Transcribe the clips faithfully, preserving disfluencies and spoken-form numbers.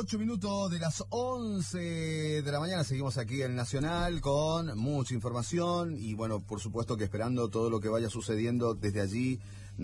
Ocho minutos de las once de la mañana, seguimos aquí en Nacional con mucha información y bueno, por supuesto que esperando todo lo que vaya sucediendo desde allí,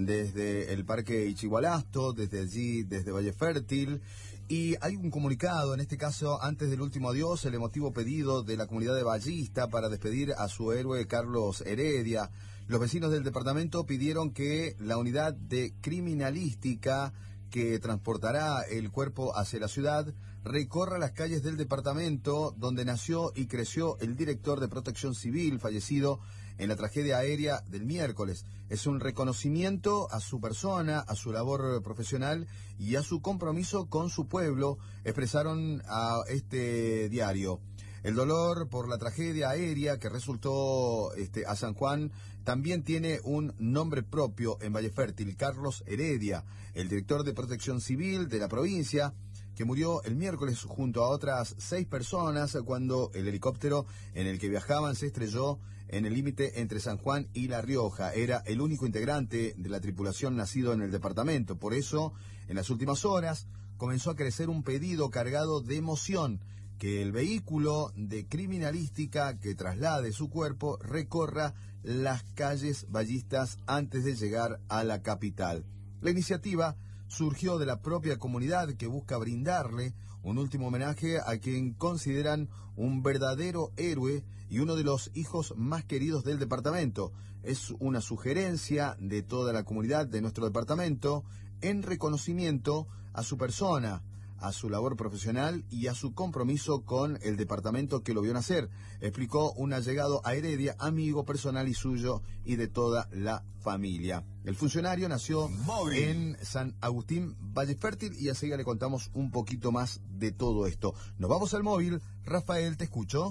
desde el Parque Ichigualasto, desde allí, desde Valle Fértil. Y hay un comunicado, en este caso, antes del último adiós, el emotivo pedido de la comunidad de Ballista para despedir a su héroe Carlos Heredia. Los vecinos del departamento pidieron que la unidad de criminalística que transportará el cuerpo hacia la ciudad recorra las calles del departamento donde nació y creció el director de Protección Civil fallecido en la tragedia aérea del miércoles. Es un reconocimiento a su persona, a su labor profesional y a su compromiso con su pueblo, expresaron a este diario. El dolor por la tragedia aérea que resultó este, a San Juan también tiene un nombre propio en Valle Fértil, Carlos Heredia, el director de Protección Civil de la provincia, que murió el miércoles junto a otras seis personas cuando el helicóptero en el que viajaban se estrelló en el límite entre San Juan y La Rioja. Era el único integrante de la tripulación nacido en el departamento. Por eso, en las últimas horas, comenzó a crecer un pedido cargado de emoción: que el vehículo de criminalística que traslade su cuerpo recorra las calles vallistas antes de llegar a la capital. La iniciativa surgió de la propia comunidad que busca brindarle un último homenaje a quien consideran un verdadero héroe y uno de los hijos más queridos del departamento. Es una sugerencia de toda la comunidad de nuestro departamento en reconocimiento a su persona, a su labor profesional y a su compromiso con el departamento que lo vio nacer, explicó un allegado a Heredia, amigo personal y suyo y de toda la familia. El funcionario nació móvil en San Agustín, Valle Fértil, y enseguida le contamos un poquito más de todo esto. Nos vamos al móvil. Rafael, ¿te escucho?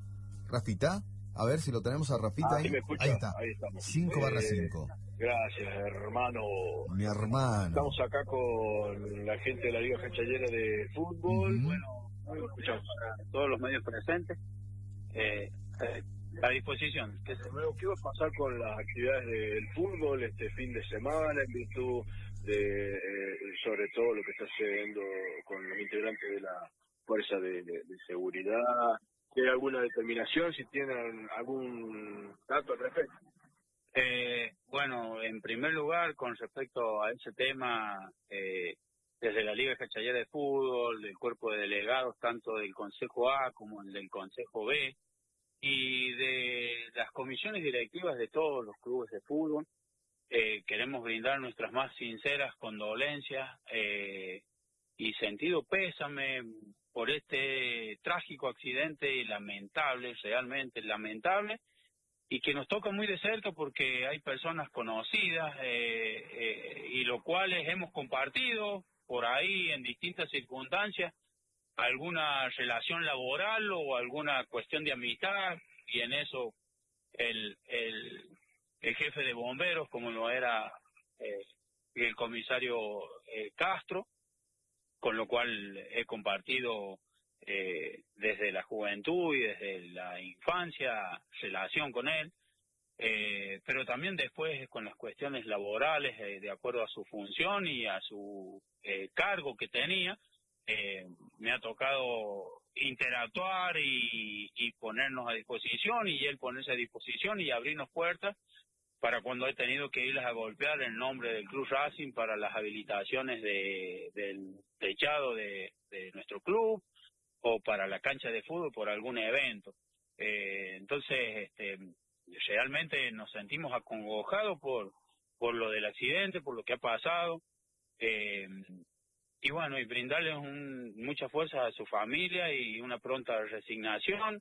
Rafita, a ver si lo tenemos a Rafita. Ah, ahí. ¿sí me escucha? Ahí está. Ahí estamos. cinco barra cinco. Gracias, hermano. Mi hermano. Estamos acá con la gente de la Liga Cachallera de Fútbol. Uh-huh. Bueno, escuchamos acá todos los medios presentes. Eh, eh, a disposición. ¿Qué, ¿Qué va a pasar con las actividades del fútbol este fin de semana en virtud de, eh, sobre todo, lo que está sucediendo con los integrantes de la Fuerza de, de, de Seguridad? ¿Hay alguna determinación, si tienen algún dato al respecto? Eh, bueno, en primer lugar, con respecto a ese tema, eh, desde la Liga Cachallera de Fútbol, del cuerpo de delegados, tanto del Consejo A como el del Consejo B, y de las comisiones directivas de todos los clubes de fútbol, eh, queremos brindar nuestras más sinceras condolencias eh, y sentido pésame por este trágico accidente lamentable, realmente lamentable, y que nos toca muy de cerca porque hay personas conocidas eh, eh, y lo cuales hemos compartido por ahí en distintas circunstancias alguna relación laboral o alguna cuestión de amistad, y en eso el el, el jefe de bomberos, como lo era eh, el comisario eh, Castro, con lo cual he compartido eh, desde la juventud y desde la infancia relación con él, eh, pero también después con las cuestiones laborales, eh, de acuerdo a su función y a su eh, cargo que tenía, eh, me ha tocado interactuar y, y ponernos a disposición, y él ponerse a disposición y abrirnos puertas para cuando he tenido que irles a golpear en nombre del Club Racing para las habilitaciones de, del techado de, de nuestro club, o para la cancha de fútbol por algún evento. Eh, entonces, este, realmente nos sentimos acongojados por, por lo del accidente, por lo que ha pasado, eh, y bueno, y brindarles un, mucha fuerza a su familia y una pronta resignación.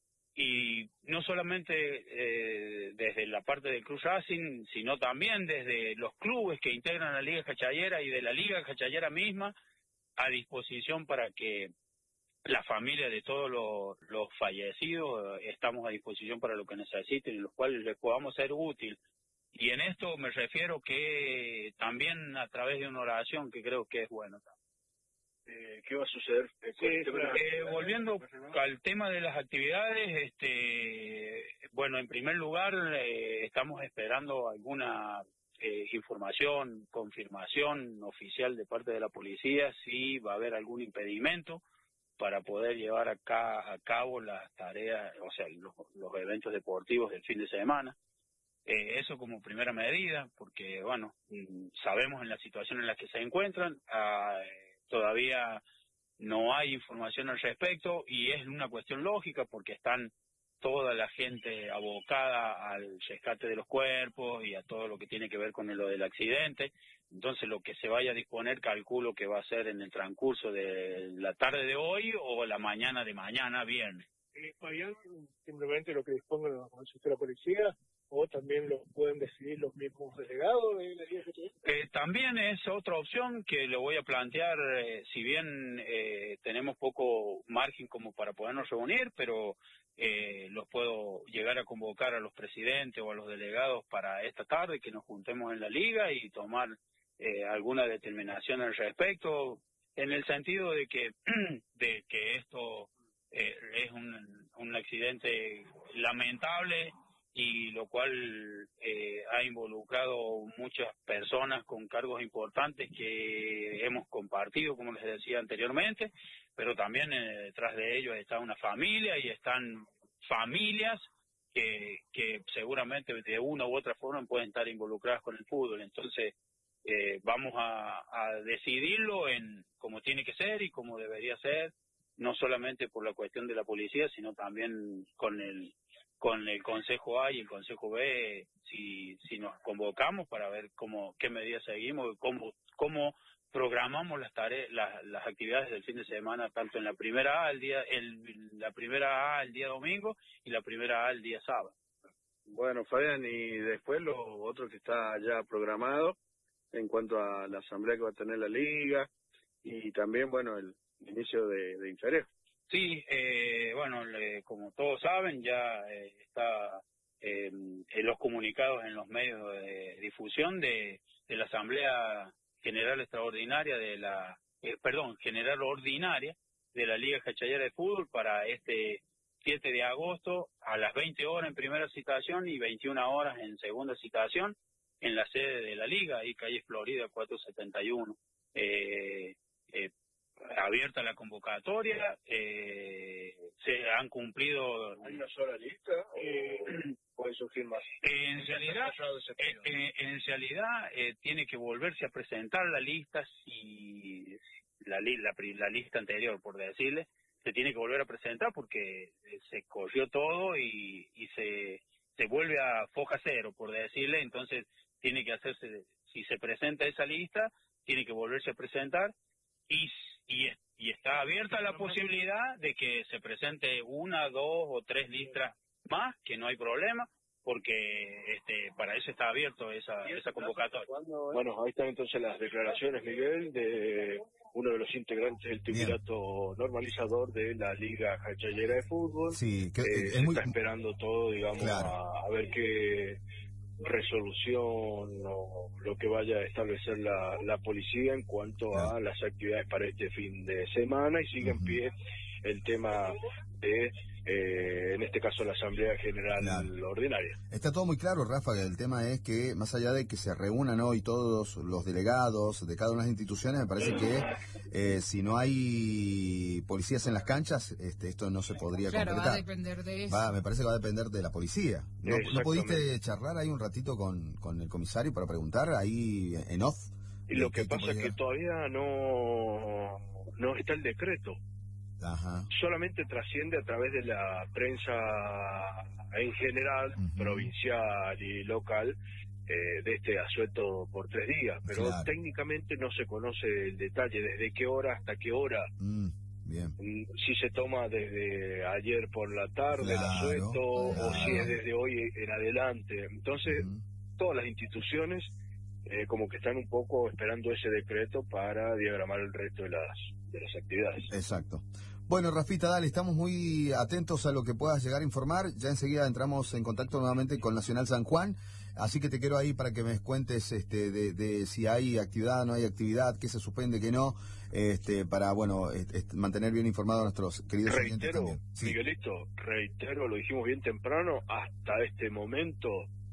Y no solamente eh, desde la parte del Club Racing, sino también desde los clubes que integran la Liga Cachallera y de la Liga Cachallera misma, a disposición para que la familia de todos los, los fallecidos eh, estamos a disposición para lo que necesiten y los cuales les podamos ser útil. Y en esto me refiero que también a través de una oración, que creo que es bueno también. Eh, ¿Qué va a suceder? Sí, claro. eh, volviendo al tema de las actividades, este, bueno, en primer lugar eh, estamos esperando alguna eh, información, confirmación oficial de parte de la policía si va a haber algún impedimento para poder llevar acá a cabo las tareas, o sea, los, los eventos deportivos del fin de semana. Eh, eso como primera medida, porque, bueno, sabemos en la situación en la que se encuentran, ah, todavía no hay información al respecto y es una cuestión lógica porque están toda la gente abocada al rescate de los cuerpos y a todo lo que tiene que ver con lo del accidente. Entonces lo que se vaya a disponer calculo que va a ser en el transcurso de la tarde de hoy o la mañana de mañana, viernes. ¿Vayan simplemente lo que disponga la de la policía o también lo pueden decidir los mismos delegados de la Liga G H L? Eh, también es otra opción que le voy a plantear, eh, si bien eh, tenemos poco margen como para podernos reunir, pero eh, los puedo llegar a convocar a los presidentes o a los delegados para esta tarde, que nos juntemos en la liga y tomar eh, alguna determinación al respecto, en el sentido de que, de que esto eh, es un, un accidente lamentable y lo cual eh, ha involucrado muchas personas con cargos importantes que hemos compartido, como les decía anteriormente, pero también eh, detrás de ellos está una familia y están familias que, que seguramente de una u otra forma pueden estar involucradas con el fútbol. Entonces eh, vamos a, a decidirlo en como tiene que ser y como debería ser, no solamente por la cuestión de la policía, sino también con el con el Consejo A y el Consejo B, si si nos convocamos para ver cómo qué medidas seguimos, cómo cómo programamos las tareas, las, las actividades del fin de semana, tanto en la primera A el día el, la primera A el día domingo y la primera A el día sábado. Bueno, Fabián, y después lo otro que está ya programado en cuanto a la asamblea que va a tener la liga y también, bueno, el inicio de, de inferior. Sí, eh, bueno, le, como todos saben, ya eh, está eh, en los comunicados en los medios de difusión de, de la Asamblea General Extraordinaria de la, eh, perdón, General Ordinaria de la Liga Cachayera de Fútbol para este siete de agosto a las veinte horas en primera citación y veintiuna horas en segunda citación en la sede de la Liga, ahí calle Florida cuatrocientos setenta y uno. Eh, eh, abierta la convocatoria, eh, se han cumplido... ¿Hay una sola lista eh, o puede surgir más? En realidad, eh, eh, en realidad eh, tiene que volverse a presentar la lista, si la, la, la lista anterior, por decirle, se tiene que volver a presentar porque se corrió todo y, y se, se vuelve a foja cero, por decirle, entonces tiene que hacerse, si se presenta esa lista, tiene que volverse a presentar y Y, y está abierta la posibilidad de que se presente una, dos o tres listas más, que no hay problema, porque este para eso está abierto esa esa convocatoria. Bueno, ahí están entonces las declaraciones, Miguel, de uno de los integrantes del triunvirato normalizador de la Liga Cachayera de Fútbol. Sí, que, eh, es se muy... está esperando todo, digamos, claro. a, a ver qué resolución o lo que vaya a establecer la, la policía en cuanto a las actividades para este fin de semana y sigue uh-huh. en pie el tema de, eh, en este caso, la Asamblea General claro. Ordinaria. Está todo muy claro, Rafa, que el tema es que, más allá de que se reúnan hoy todos los delegados de cada una de las instituciones, me parece que eh, si no hay policías en las canchas, este, esto no se podría claro, concretar. Va a depender de eso. Va, me parece que va a depender de la policía. ¿No, ¿no pudiste charlar ahí un ratito con, con el comisario para preguntar ahí en off? Y lo que pasa es que todavía no, no está el decreto. Ajá. Solamente trasciende a través de la prensa en general, uh-huh. provincial y local, eh, de este asueto por tres días, pero claro. técnicamente no se conoce el detalle, desde qué hora hasta qué hora. Mm, bien. Si se toma desde ayer por la tarde claro, el asueto claro. o si es desde hoy en adelante. Entonces, uh-huh. todas las instituciones eh, como que están un poco esperando ese decreto para diagramar el resto de las de las actividades. Exacto. Bueno, Rafita, dale, estamos muy atentos a lo que puedas llegar a informar. Ya enseguida entramos en contacto nuevamente con Nacional San Juan, así que te quiero ahí para que me cuentes este, de, de si hay actividad, no hay actividad, qué se suspende, qué no, este, para, bueno, este, mantener bien informados a nuestros queridos oyentes también. Sí. Miguelito, reitero, lo dijimos bien temprano, hasta este momento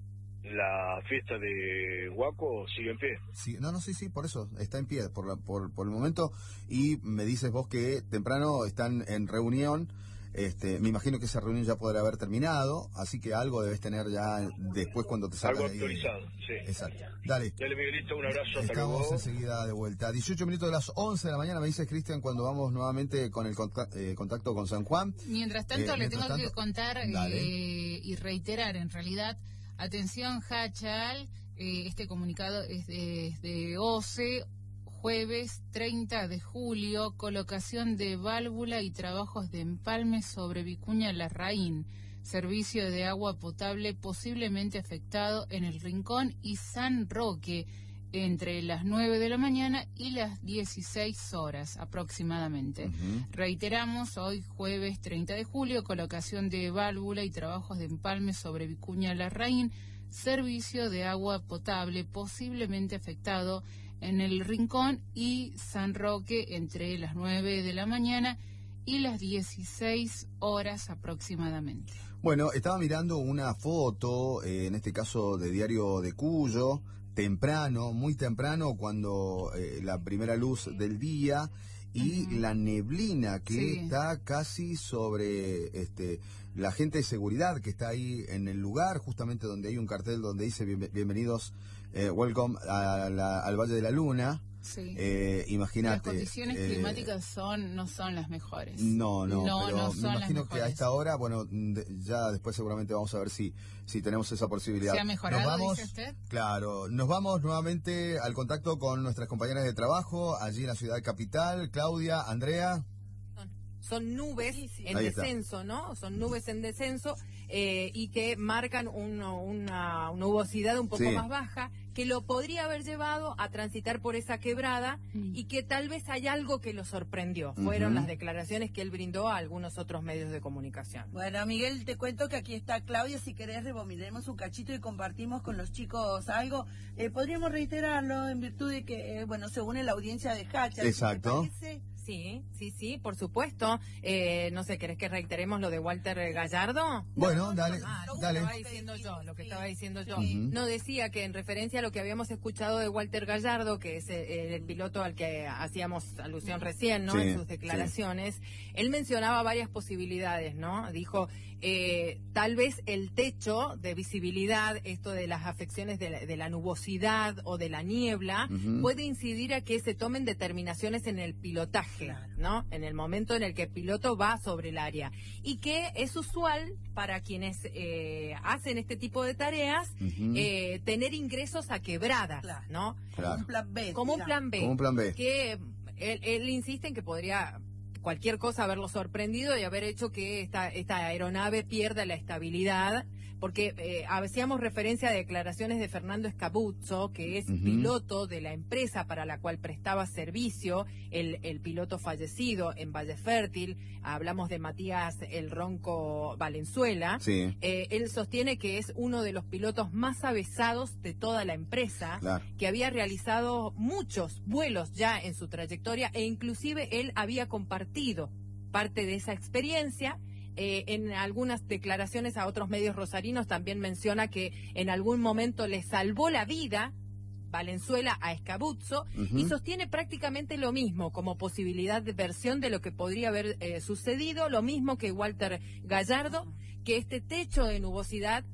la fiesta de Huaco sigue en pie. Sí, no, no, sí, sí, por eso, está en pie, por, la, por, por el momento, y me dices vos que temprano están en reunión, este, me imagino que esa reunión ya podrá haber terminado, así que algo debes tener ya después cuando te salgas. Algo actualizado, ahí. Sí. Exacto. Dale. Dale, Miguelito, un abrazo. Hasta Estamos luego. enseguida de vuelta. dieciocho minutos de las once de la mañana, me dices, Cristian, cuando vamos nuevamente con el contacto, eh, contacto con San Juan. Mientras tanto, eh, le mientras tengo tanto, que contar eh, y reiterar, en realidad, atención, Hachal, eh, este comunicado es de, es de O C E, jueves treinta de julio, colocación de válvula y trabajos de empalme sobre Vicuña Larraín, servicio de agua potable posiblemente afectado en el Rincón y San Roque, entre las nueve de la mañana y las dieciséis horas aproximadamente. Uh-huh. Reiteramos, hoy jueves treinta de julio, colocación de válvula y trabajos de empalme sobre Vicuña Larraín, servicio de agua potable posiblemente afectado en el Rincón y San Roque entre las nueve de la mañana y las dieciséis horas aproximadamente. Bueno, estaba mirando una foto, eh, en este caso de Diario de Cuyo, temprano, muy temprano, cuando eh, la primera luz del día y uh-huh. la neblina que sí. está casi sobre este la gente de seguridad que está ahí en el lugar, justamente donde hay un cartel donde dice bien, bienvenidos, eh, welcome a la, al Valle de la Luna. Sí. Eh, imagínate. Las condiciones eh, climáticas son no son las mejores. No, no, no pero no son me imagino las que a esta hora, bueno, de, ya después seguramente vamos a ver si si tenemos esa posibilidad. ¿Se ha mejorado, nos vamos, dice usted? Claro, nos vamos nuevamente al contacto con nuestras compañeras de trabajo allí en la ciudad capital. Claudia, Andrea. Son, son nubes sí, sí. en Ahí descenso, está. ¿no? Son nubes en descenso eh, y que marcan un, una nubosidad un poco sí. más baja, que lo podría haber llevado a transitar por esa quebrada mm. y que tal vez hay algo que lo sorprendió. Uh-huh. Fueron las declaraciones que él brindó a algunos otros medios de comunicación. Bueno, Miguel, te cuento que aquí está Claudia. Si querés, rebobinemos un cachito y compartimos con los chicos algo. Eh, podríamos reiterarlo en virtud de que, eh, bueno, se une la audiencia de Hachal. Exacto. Sí, sí, sí, por supuesto. Eh, no sé, ¿querés que reiteremos lo de Walter Gallardo? Bueno, no, dale, ah, lo dale. Que estaba diciendo yo, lo que sí, estaba diciendo yo. Uh-huh. No, decía que en referencia a lo que habíamos escuchado de Walter Gallardo, que es el, el piloto al que hacíamos alusión recién, ¿no? Sí, en sus declaraciones, sí. él mencionaba varias posibilidades, ¿no? Dijo, eh, tal vez el techo de visibilidad, esto de las afecciones de la, de la nubosidad o de la niebla, uh-huh. puede incidir a que se tomen determinaciones en el pilotaje. Claro. ¿No? En el momento en el que el piloto va sobre el área. Y que es usual para quienes eh, hacen este tipo de tareas uh-huh. eh, tener ingresos a quebradas, claro. ¿no? Claro. Como un plan B. Como un plan B. Como un plan B. Que él, él insiste en que podría cualquier cosa haberlo sorprendido y haber hecho que esta, esta aeronave pierda la estabilidad, porque eh, hacíamos referencia a declaraciones de Fernando Escabuzzo, que es uh-huh. piloto de la empresa para la cual prestaba servicio, el, el piloto fallecido en Valle Fértil. Hablamos de Matías El Ronco Valenzuela. Sí. Eh, él sostiene que es uno de los pilotos más avesados de toda la empresa, claro. que había realizado muchos vuelos ya en su trayectoria e inclusive él había compartido parte de esa experiencia. Eh, en algunas declaraciones a otros medios rosarinos también menciona que en algún momento le salvó la vida Valenzuela a Escabuzzo uh-huh. y sostiene prácticamente lo mismo como posibilidad de versión de lo que podría haber eh, sucedido, lo mismo que Walter Gallardo, que este techo de nubosidad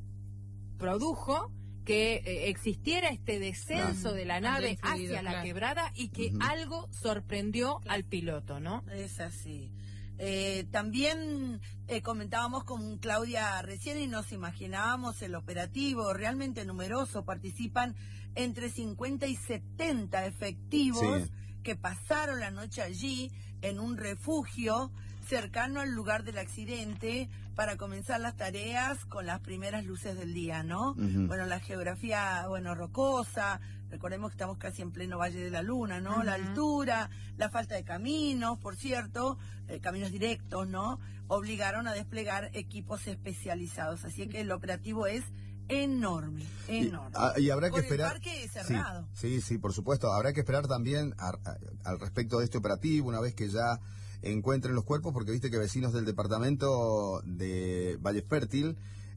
produjo que eh, existiera este descenso claro. de la nave influido, hacia claro. la quebrada y que uh-huh. algo sorprendió claro. al piloto, ¿no? Es así. Eh, también eh, comentábamos con Claudia recién y nos imaginábamos el operativo realmente numeroso. Participan entre cincuenta y setenta efectivos sí. que pasaron la noche allí en un refugio cercano al lugar del accidente para comenzar las tareas con las primeras luces del día, ¿no? Uh-huh. Bueno, la geografía, bueno, rocosa, recordemos que estamos casi en pleno Valle de la Luna, ¿no? Uh-huh. La altura, la falta de caminos, por cierto, eh, caminos directos, ¿no? Obligaron a desplegar equipos especializados, así que el operativo es enorme, enorme. Y, ah, y habrá Con que esperar. El parque cerrado. Sí, sí, sí, por supuesto. Habrá que esperar también a, a, al respecto de este operativo, una vez que ya encuentren los cuerpos, porque viste que vecinos del departamento de Valle Fértil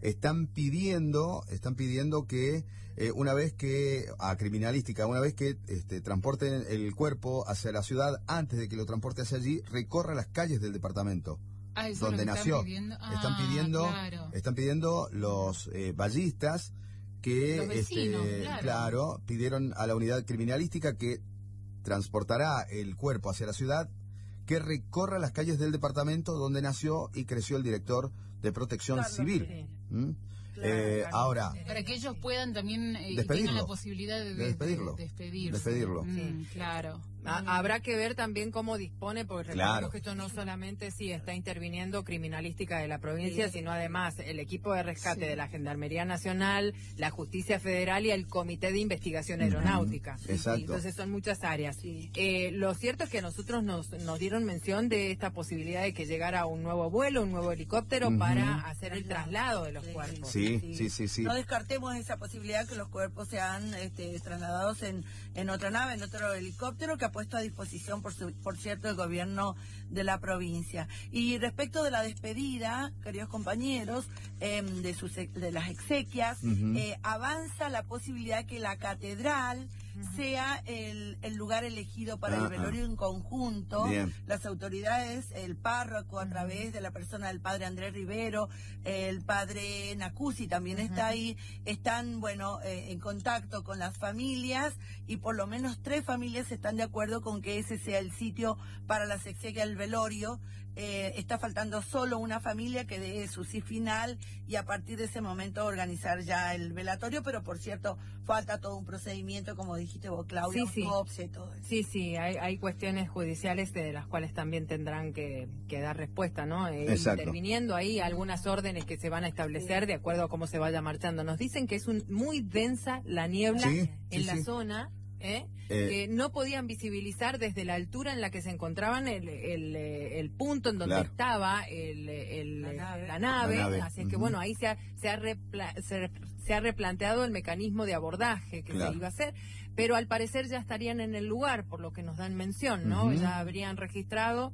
están pidiendo, están pidiendo que eh, una vez que, a criminalística, una vez que este, transporten el cuerpo hacia la ciudad, antes de que lo transporte hacia allí, recorra las calles del departamento. Ah, eso donde es lo que nació. Están pidiendo, ah, están pidiendo, claro. están pidiendo los eh, ballistas que, Los vecinos, este, claro. claro, pidieron a la unidad criminalística que transportará el cuerpo hacia la ciudad, que recorra las calles del departamento donde nació y creció el director de Protección Carlos Civil. Pérez. ¿Mm? Claro, Eh, claro. ahora, Para que ellos puedan también eh, y Despedirlo. tengan la posibilidad de, De despedirlo. de- despedirse. Despedirlo. Mm, Sí. claro. Ha- Habrá que ver también cómo dispone, porque Claro. recordemos que esto no solamente sí está interviniendo criminalística de la provincia, Sí. sino además el equipo de rescate Sí. de la Gendarmería Nacional, la Justicia Federal y el Comité de Investigación Ujú. Aeronáutica. Exacto. Entonces son muchas áreas. Sí. Eh, lo cierto es que a nosotros nos, nos dieron mención de esta posibilidad de que llegara un nuevo vuelo, un nuevo helicóptero Ujú. para hacer el traslado de los Sí. cuerpos. sí, sí, sí, sí. No descartemos esa posibilidad que los cuerpos sean este, trasladados en, en otra nave, en otro helicóptero que ha puesto a disposición, por, su- por cierto, el gobierno de la provincia. Y respecto de la despedida, queridos compañeros, em, de, sus, ex- de las exequias, Ujú. eh, avanza la posibilidad que la catedral sea el, el lugar elegido para Ah, el velorio en conjunto. Bien. Las autoridades, el párroco a través de la persona del padre Andrés Rivero, el padre Nacusi también está ahí, están, bueno, eh, en contacto con las familias y por lo menos tres familias están de acuerdo con que ese sea el sitio para las exequias del velorio. Eh, está faltando solo una familia que dé su sí final y a partir de ese momento organizar ya el velatorio, pero por cierto, falta todo un procedimiento, como dijiste vos, Claudia, Sí, sí. autopsia y todo eso. Sí, sí, hay, hay cuestiones judiciales de las cuales también tendrán que, que dar respuesta, ¿no? Eh, Exacto. interviniendo ahí algunas órdenes que se van a establecer de acuerdo a cómo se vaya marchando. Nos dicen que es un, muy densa la niebla Sí, en sí, la sí. zona, ¿eh? Eh, que no podían visibilizar desde la altura en la que se encontraban el, el, eh, el punto en donde Claro. estaba el, el- La nave. la nave. La nave, Así es que ujú. bueno, ahí se ha, se, ha repla- se, se ha replanteado el mecanismo de abordaje que Claro. se iba a hacer, pero al parecer ya estarían en el lugar, por lo que nos dan mención, ¿no? Ujú. Ya habrían registrado,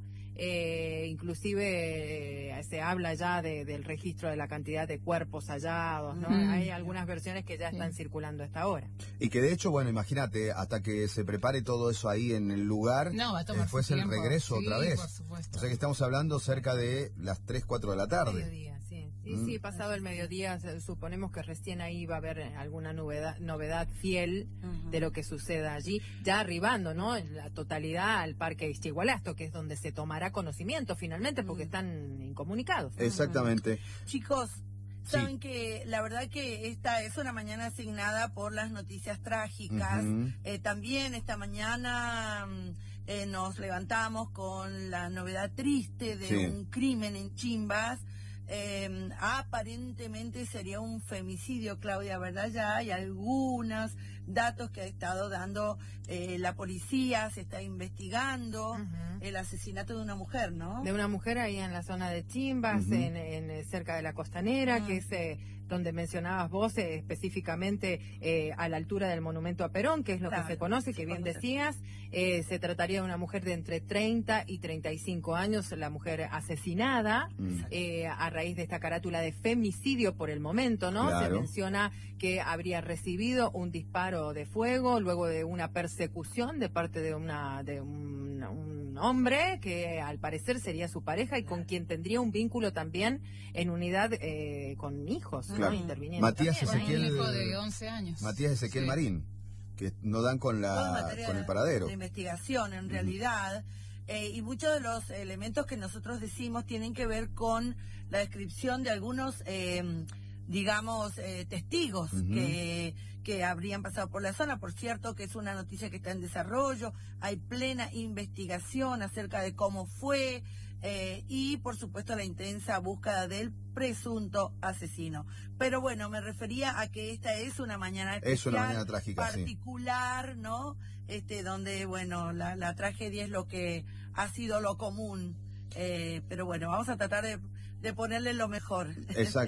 eh, inclusive eh, se habla ya de- del registro de la cantidad de cuerpos hallados, ¿no? Mm. Hay algunas versiones que ya están Sí. circulando hasta ahora. Y que de hecho, bueno, imagínate, hasta que se prepare todo eso ahí en el lugar, No, va a tomar después su el tiempo. regreso Sí, otra vez. por supuesto. O sea que estamos hablando cerca de las tres, cuatro de la tarde. Mediodía, sí. Sí, Mm. sí, pasado el mediodía, se- suponemos que recién ahí va a haber alguna novedad, novedad fiel Ujú. de lo que suceda allí, ya arribando, ¿no? En la totalidad al Parque Ixtigualasto, que es donde se tomará conocimiento finalmente, porque Mm. están incomunicados. Exactamente. Chicos, Sí. saben que la verdad que esta es una mañana asignada por las noticias trágicas. Ujú. Eh, también esta mañana mm, eh, nos levantamos con la novedad triste de Sí. un crimen en Chimbas. Eh, aparentemente sería un femicidio, Claudia, ¿verdad? Ya hay algunos datos que ha estado dando eh, la policía, se está investigando Ujú. el asesinato de una mujer, ¿no? De una mujer ahí en la zona de Chimbas, Ujú. en, en, eh, cerca de la costanera, Ah. que es eh, donde mencionabas vos, eh, específicamente eh, a la altura del monumento a Perón, que es lo Claro, que se conoce, que se bien conoce. decías. Eh, se trataría de una mujer de entre treinta y treinta y cinco años, la mujer asesinada. Mm. Eh, a raíz de esta carátula de femicidio por el momento, ¿no? Claro. Se menciona que habría recibido un disparo de fuego luego de una persecución de parte de una de un, un hombre que al parecer sería su pareja y con quien tendría un vínculo también en unidad eh, con hijos, Claro. ¿no? Interviniendo. Matías también. Con un Ezequiel- hijo de once años. Matías Ezequiel Sí. Marín, que no dan con Todo en la materia con el de- paradero. de investigación, en Ujú. realidad. Eh, y muchos de los elementos que nosotros decimos tienen que ver con la descripción de algunos, eh, digamos, eh, testigos Ujú. que, que habrían pasado por la zona. Por cierto, que es una noticia que está en desarrollo. Hay plena investigación acerca de cómo fue. Eh, y por supuesto la intensa búsqueda del presunto asesino. Pero bueno, me refería a que esta es una mañana especial, Es una mañana trágica, sí. particular, ¿no? Este, donde, bueno, la, la tragedia es lo que ha sido lo común. Eh, pero bueno, vamos a tratar de, de ponerle lo mejor. Exacto.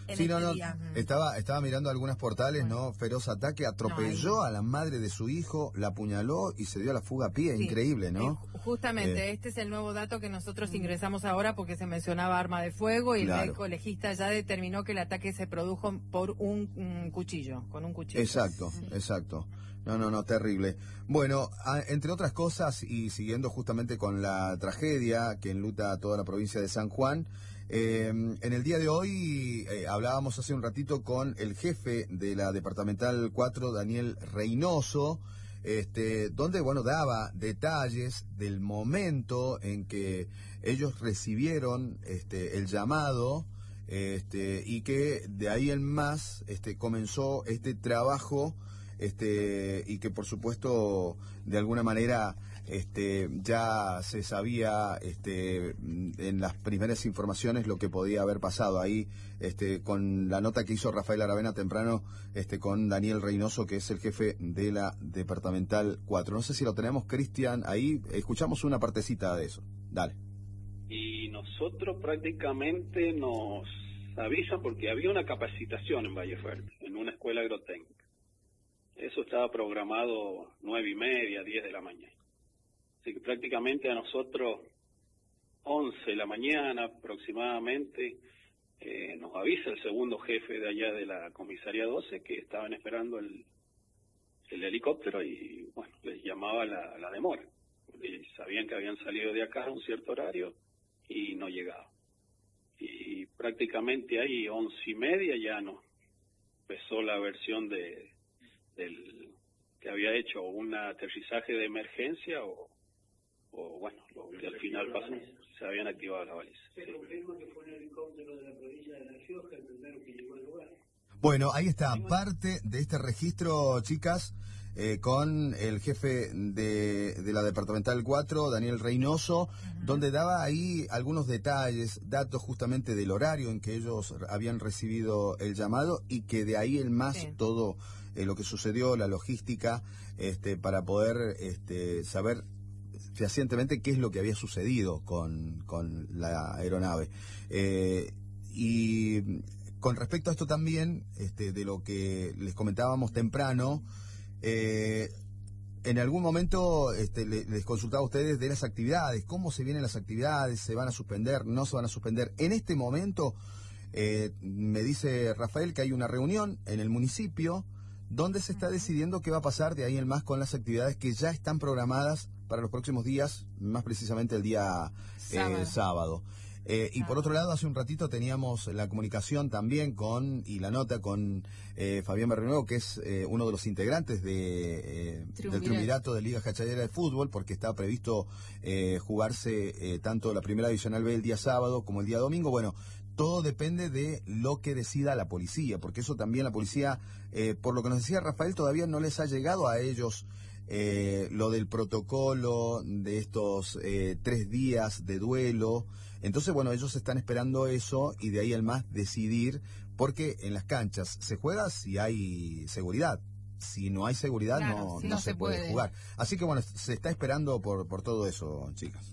en Sí, este no, no, día. estaba, estaba mirando algunas portales, ¿no? Feroz ataque, atropelló No, a la madre de su hijo, la apuñaló y se dio a la fuga a pie, Sí. increíble, ¿no? Eh, justamente, Eh. este es el nuevo dato que nosotros ingresamos ahora porque se mencionaba arma de fuego y Claro. el colegista ya determinó que el ataque se produjo por un, un cuchillo, con un cuchillo. Exacto, exacto. No, no, no, terrible. Bueno, a- entre otras cosas, y siguiendo justamente con la tragedia que enluta a toda la provincia de San Juan, eh, en el día de hoy eh, hablábamos hace un ratito con el jefe de la Departamental cuatro, Daniel Reynoso, este, donde, bueno, daba detalles del momento en que ellos recibieron este, el llamado, este, y que de ahí en más este, comenzó este trabajo, este, y que por supuesto de alguna manera este, ya se sabía este, en las primeras informaciones lo que podía haber pasado ahí, este, con la nota que hizo Rafael Aravena temprano este, con Daniel Reynoso, que es el jefe de la Departamental cuatro. No sé si lo tenemos, Cristian, ahí escuchamos una partecita de eso. Dale. Y nosotros prácticamente nos avisan porque había una capacitación en Valle Fuerte, en una escuela agrotécnica. Eso estaba programado nueve y media, diez de la mañana. Así que prácticamente a nosotros, once de la mañana aproximadamente, eh, nos avisa el segundo jefe de allá de la comisaría doce que estaban esperando el, el helicóptero y, bueno, les llamaba la, la demora. Porque sabían que habían salido de acá a un cierto horario y no llegaban. Y prácticamente ahí, once y media, ya no empezó la versión de del que había hecho un aterrizaje de emergencia o, o bueno, lo que al final pasó, se habían activado las balizas. Se confirma que fue un helicóptero de la provincia de La Rioja el primero que llegó al lugar. Bueno, ahí está, parte de este registro, chicas, eh, con el jefe de, de la Departamental cuatro, Daniel Reynoso, uh-huh. donde daba ahí algunos detalles, datos justamente del horario en que ellos habían recibido el llamado y que de ahí en más sí. todo eh, lo que sucedió, la logística, este, para poder este, saber fehacientemente qué es lo que había sucedido con, con la aeronave. Eh, y con respecto a esto también, este, de lo que les comentábamos temprano, eh, en algún momento este, le, les consultaba a ustedes de las actividades, cómo se vienen las actividades, se van a suspender, no se van a suspender. En este momento, eh, me dice Rafael que hay una reunión en el municipio donde se está decidiendo qué va a pasar de ahí en más con las actividades que ya están programadas para los próximos días, más precisamente el día sábado. Eh, sábado. Eh, y por otro lado, hace un ratito teníamos la comunicación también con, y la nota con eh, Fabián Barrenuevo, que es eh, uno de los integrantes de, eh, del Triunvirato de Liga Jachalera de Fútbol, porque está previsto eh, jugarse eh, tanto la Primera Divisional B el día sábado como el día domingo. Bueno, todo depende de lo que decida la policía, porque eso también la policía, eh, por lo que nos decía Rafael, todavía no les ha llegado a ellos eh, lo del protocolo de estos eh, tres días de duelo. Entonces, bueno, ellos están esperando eso y de ahí en más decidir, porque en las canchas se juega si hay seguridad. Si no hay seguridad, claro, no, sí, no, no se, se puede. puede jugar. Así que, bueno, se está esperando por, por todo eso, chicas.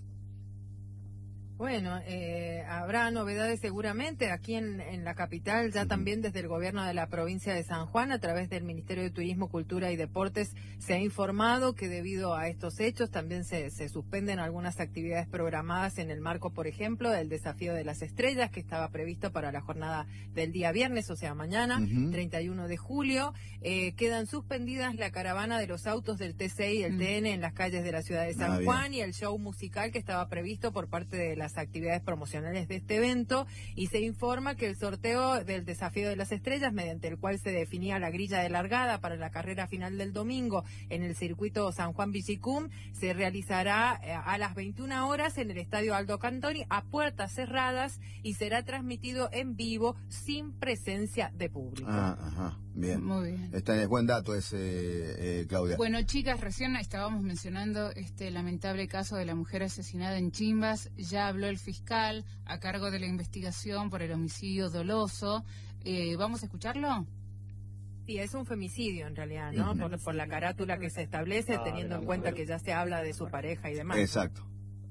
Bueno, eh, habrá novedades seguramente aquí en, en la capital, ya uh-huh. también desde el gobierno de la provincia de San Juan, a través del Ministerio de Turismo, Cultura y Deportes, se ha informado que debido a estos hechos también se, se suspenden algunas actividades programadas en el marco, por ejemplo, del Desafío de las Estrellas, que estaba previsto para la jornada del día viernes, o sea, mañana, uh-huh. treinta y uno de julio. Eh, quedan suspendidas la caravana de los autos del T C y el uh-huh. T N en las calles de la ciudad de San ah, Juan bien. y el show musical que estaba previsto por parte de las actividades promocionales de este evento, y se informa que el sorteo del Desafío de las Estrellas, mediante el cual se definía la grilla de largada para la carrera final del domingo en el circuito San Juan Villicum, se realizará a las veintiuna horas en el Estadio Aldo Cantoni a puertas cerradas y será transmitido en vivo sin presencia de público. Ah, ajá, bien. Muy bien. Este es buen dato ese, eh, Claudia. Bueno, chicas, recién estábamos mencionando este lamentable caso de la mujer asesinada en Chimbas. Ya habló el fiscal a cargo de la investigación por el homicidio doloso. Eh, ¿Vamos a escucharlo? Sí, es un femicidio en realidad, ¿no? Por, por la carátula que se establece, teniendo en cuenta que ya se habla de su pareja y demás. Exacto.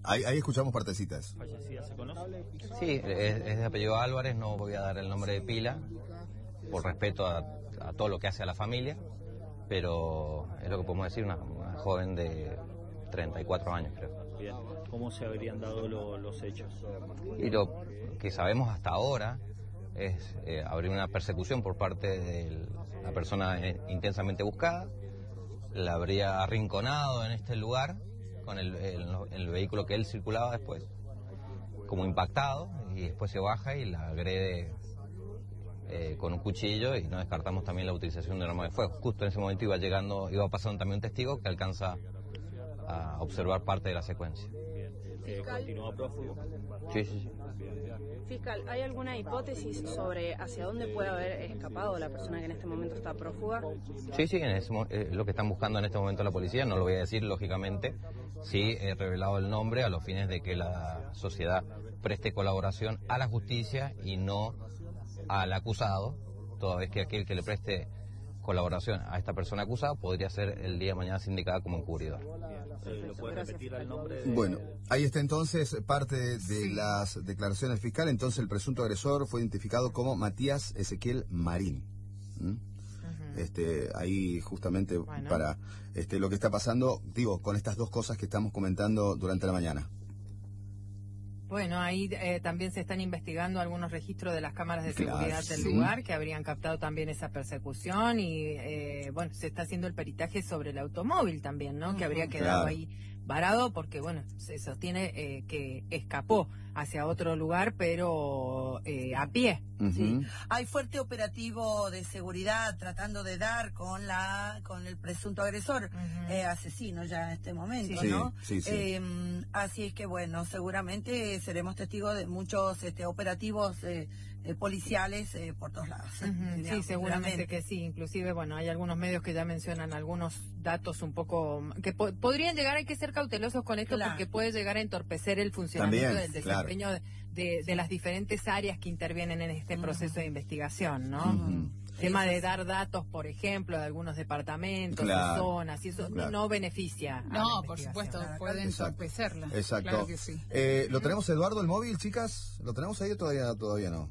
Ahí, ahí escuchamos partecitas. ¿Fallecida se conoce? Sí, es, es de apellido Álvarez, no voy a dar el nombre de pila, por respeto a, a todo lo que hace a la familia, pero es lo que podemos decir, una, una joven de treinta y cuatro años, creo. Bien. ¿Cómo se habrían dado lo, los hechos? Y lo que sabemos hasta ahora es eh, abrir una persecución por parte de la persona eh, intensamente buscada, la habría arrinconado en este lugar con el, el, el vehículo que él circulaba después, como impactado, y después se baja y la agrede eh, con un cuchillo, y no descartamos también la utilización de un arma de fuego. Justo en ese momento iba llegando, iba pasando también un testigo que alcanza a observar parte de la secuencia. Eh, ¿Continúa prófugo? Sí, sí, sí. Fiscal, ¿hay alguna hipótesis sobre hacia dónde puede haber escapado la persona que en este momento está prófuga? Sí, sí, en ese, eh, lo que están buscando en este momento la policía, no lo voy a decir lógicamente, sí he revelado el nombre a los fines de que la sociedad preste colaboración a la justicia y no al acusado, toda vez que aquel que le preste colaboración a esta persona acusada podría ser el día de mañana sindicada como encubridor. Eh, ¿Lo puede repetir el nombre? De... Bueno, ahí está entonces parte de sí. las declaraciones del fiscal. Entonces el presunto agresor fue identificado como Matías Ezequiel Marín. ¿Mm? Uh-huh. Este, ahí justamente bueno. para este, lo que está pasando, digo, con estas dos cosas que estamos comentando durante la mañana. Bueno, ahí eh, también se están investigando algunos registros de las cámaras de seguridad claro, del sí. lugar que habrían captado también esa persecución y, eh, bueno, se está haciendo el peritaje sobre el automóvil también, ¿no? Uh-huh. Que habría quedado claro. ahí varado porque, bueno, se sostiene eh, que escapó hacia otro lugar, pero eh, a pie. Uh-huh. Sí. Hay fuerte operativo de seguridad tratando de dar con la con el presunto agresor, uh-huh. eh, asesino ya en este momento, sí, ¿no? Sí, sí. Eh, así es que, bueno, seguramente seremos testigos de muchos este, operativos eh, eh, policiales eh, por todos lados. Uh-huh. Digamos, sí, seguramente que sí. Inclusive, bueno, hay algunos medios que ya mencionan algunos datos un poco que po- podrían llegar, hay que ser cautelosos con esto claro. porque puede llegar a entorpecer el funcionamiento También, del desempeño claro. de, de, de las diferentes áreas que intervienen en este uh-huh. proceso de investigación, ¿no? Uh-huh. Tema de dar datos, por ejemplo, de algunos departamentos, claro. de zonas, y eso claro. no beneficia. No, por supuesto, puede entorpecerla. Exacto. Claro que sí. Eh, ¿Lo tenemos, Eduardo, el móvil, chicas? ¿Lo tenemos ahí o todavía, todavía no?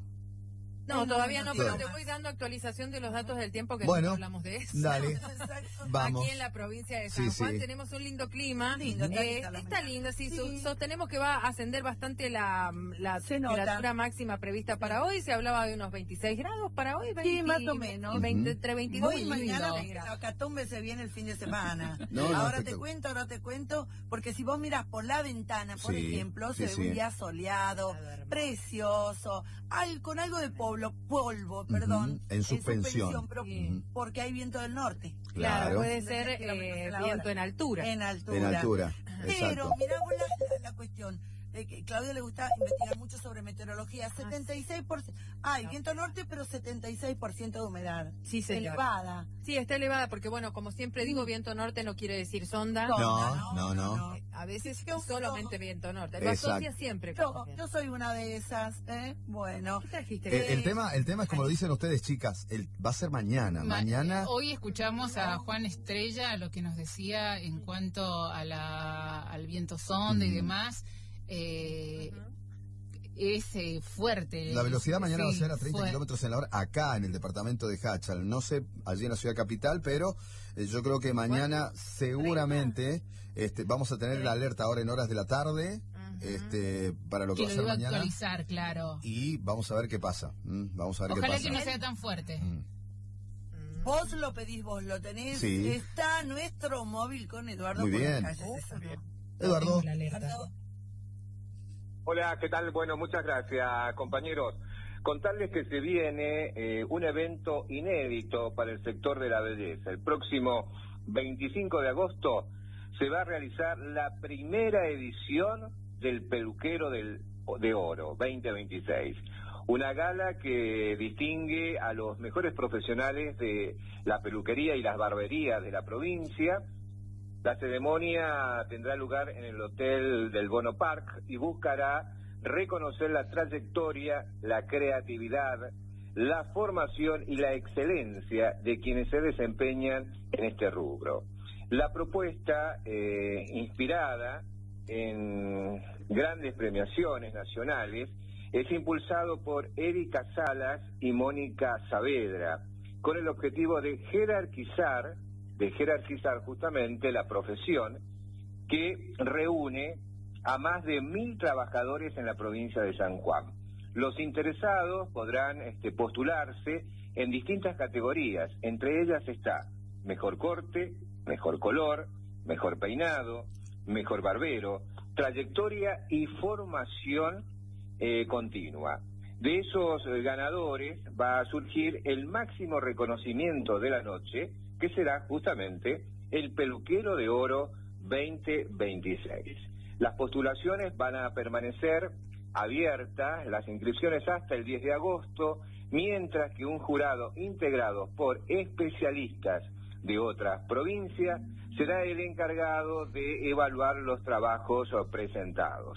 No, todavía no, pero te voy dando actualización de los datos del tiempo que bueno, no hablamos de eso. Dale, vamos. Aquí en la provincia de San sí, Juan sí. tenemos un lindo clima. Lindo, eh, está lindo, sí, sí. sostenemos que va a ascender bastante la, la temperatura máxima prevista para hoy. Se hablaba de unos veintiséis grados para hoy. veinte, sí, más o menos. veinte, uh-huh. Entre veintidós Muy y mañana la catombe se viene el fin de semana. no, no, ahora te, te cuento, ahora te cuento, porque si vos miras por la ventana, por sí, ejemplo, sí, se ve sí. un día soleado, precioso, al, con algo de polvo, polvo, perdón. Uh-huh. En suspensión. En suspensión pero uh-huh. porque hay viento del norte. Claro. claro puede ser eh, viento en altura. En altura. En altura. Pero mirá vos la, la, la cuestión. Eh, que Claudia le gusta investigar mucho sobre meteorología. setenta y seis por ciento. Hay viento norte, pero setenta y seis por ciento de humedad. Sí, señor. Elevada. Sí, está elevada porque, bueno, como siempre digo, viento norte no quiere decir sonda. No, no, no. no. no. A veces yo solamente no. viento norte. Lo asocia siempre. Yo, yo soy una de esas. ¿eh? Bueno. Eh, el tema el tema es como lo dicen ustedes, chicas. El, va a ser mañana. Ma- mañana. Hoy escuchamos a Juan Estrella lo que nos decía en cuanto a la, al viento sonda mm. y demás. Eh, es eh, fuerte. La velocidad mañana sí, va a ser a treinta kilómetros en la hora acá en el departamento de Hachal. No sé, allí en la ciudad capital, pero eh, yo creo que mañana bueno, seguramente este, vamos a tener la alerta ahora en horas de la tarde. Uh-huh. Este, para lo que, que va a ser mañana. Actualizar, claro. Y vamos a ver qué pasa. ¿Mm? Vamos a ver Ojalá qué pasa. que no sea tan fuerte. Mm. Vos lo pedís, vos lo tenés. Sí. Está nuestro móvil con Eduardo. Muy bien. Oh, Eduardo. Hola, ¿qué tal? Bueno, muchas gracias, compañeros. Contarles que se viene eh, un evento inédito para el sector de la belleza. El próximo veinticinco de agosto se va a realizar la primera edición del Peluquero del, de Oro veinte veintiséis. Una gala que distingue a los mejores profesionales de la peluquería y las barberías de la provincia. La ceremonia tendrá lugar en el Hotel del Bono Park y buscará reconocer la trayectoria, la creatividad, la formación y la excelencia de quienes se desempeñan en este rubro. La propuesta, eh, inspirada en grandes premiaciones nacionales, es impulsado por Erika Salas y Mónica Saavedra, con el objetivo de jerarquizar, de jerarquizar justamente la profesión que reúne a más de mil trabajadores en la provincia de San Juan. Los interesados podrán este, postularse en distintas categorías, entre ellas está mejor corte, mejor color, mejor peinado, mejor barbero, trayectoria y formación eh, continua. De esos eh, ganadores va a surgir el máximo reconocimiento de la noche, que será justamente el Peluquero de Oro veinte veintiséis. Las postulaciones van a permanecer abiertas, las inscripciones hasta el diez de agosto, mientras que un jurado integrado por especialistas de otras provincias será el encargado de evaluar los trabajos presentados.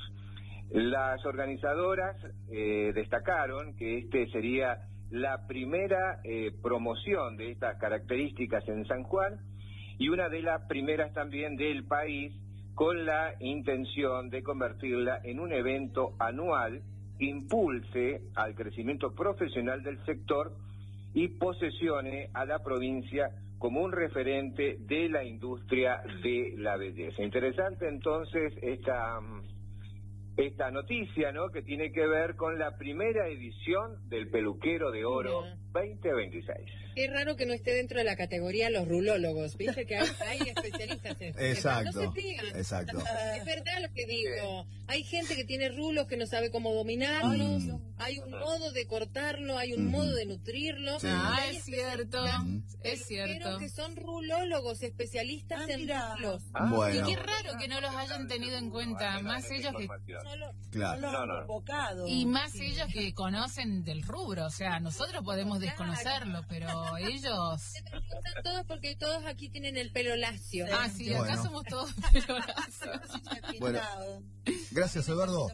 Las organizadoras eh, destacaron que este sería la primera eh, promoción de estas características en San Juan y una de las primeras también del país, con la intención de convertirla en un evento anual que impulse al crecimiento profesional del sector y posesione a la provincia como un referente de la industria de la belleza. Interesante entonces esta, esta noticia, ¿no?, que tiene que ver con la primera edición del Peluquero de Oro veinte veintiséis. Qué raro que no esté dentro de la categoría los rulólogos, viste que hay, hay especialistas en Exacto, no se pegan. Exacto. Es verdad lo que digo, hay gente que tiene rulos que no sabe cómo dominarlos, mm. hay un modo de cortarlo, hay un mm. modo de nutrirlo. Sí. Ah, es cierto, mm. es cierto. Pero que son rulólogos, especialistas ah, en rulos. Ah, bueno. Y qué raro que no los hayan tenido en cuenta, más ellos que... Solo, claro. solo no, no. Y más sí. ellos que conocen del rubro, o sea, nosotros podemos desconocerlo, pero ellos... Todos porque todos aquí tienen el pelo lacio. Ah, sí, bueno. acá somos todos pelo lacio. Bueno, gracias, Eduardo.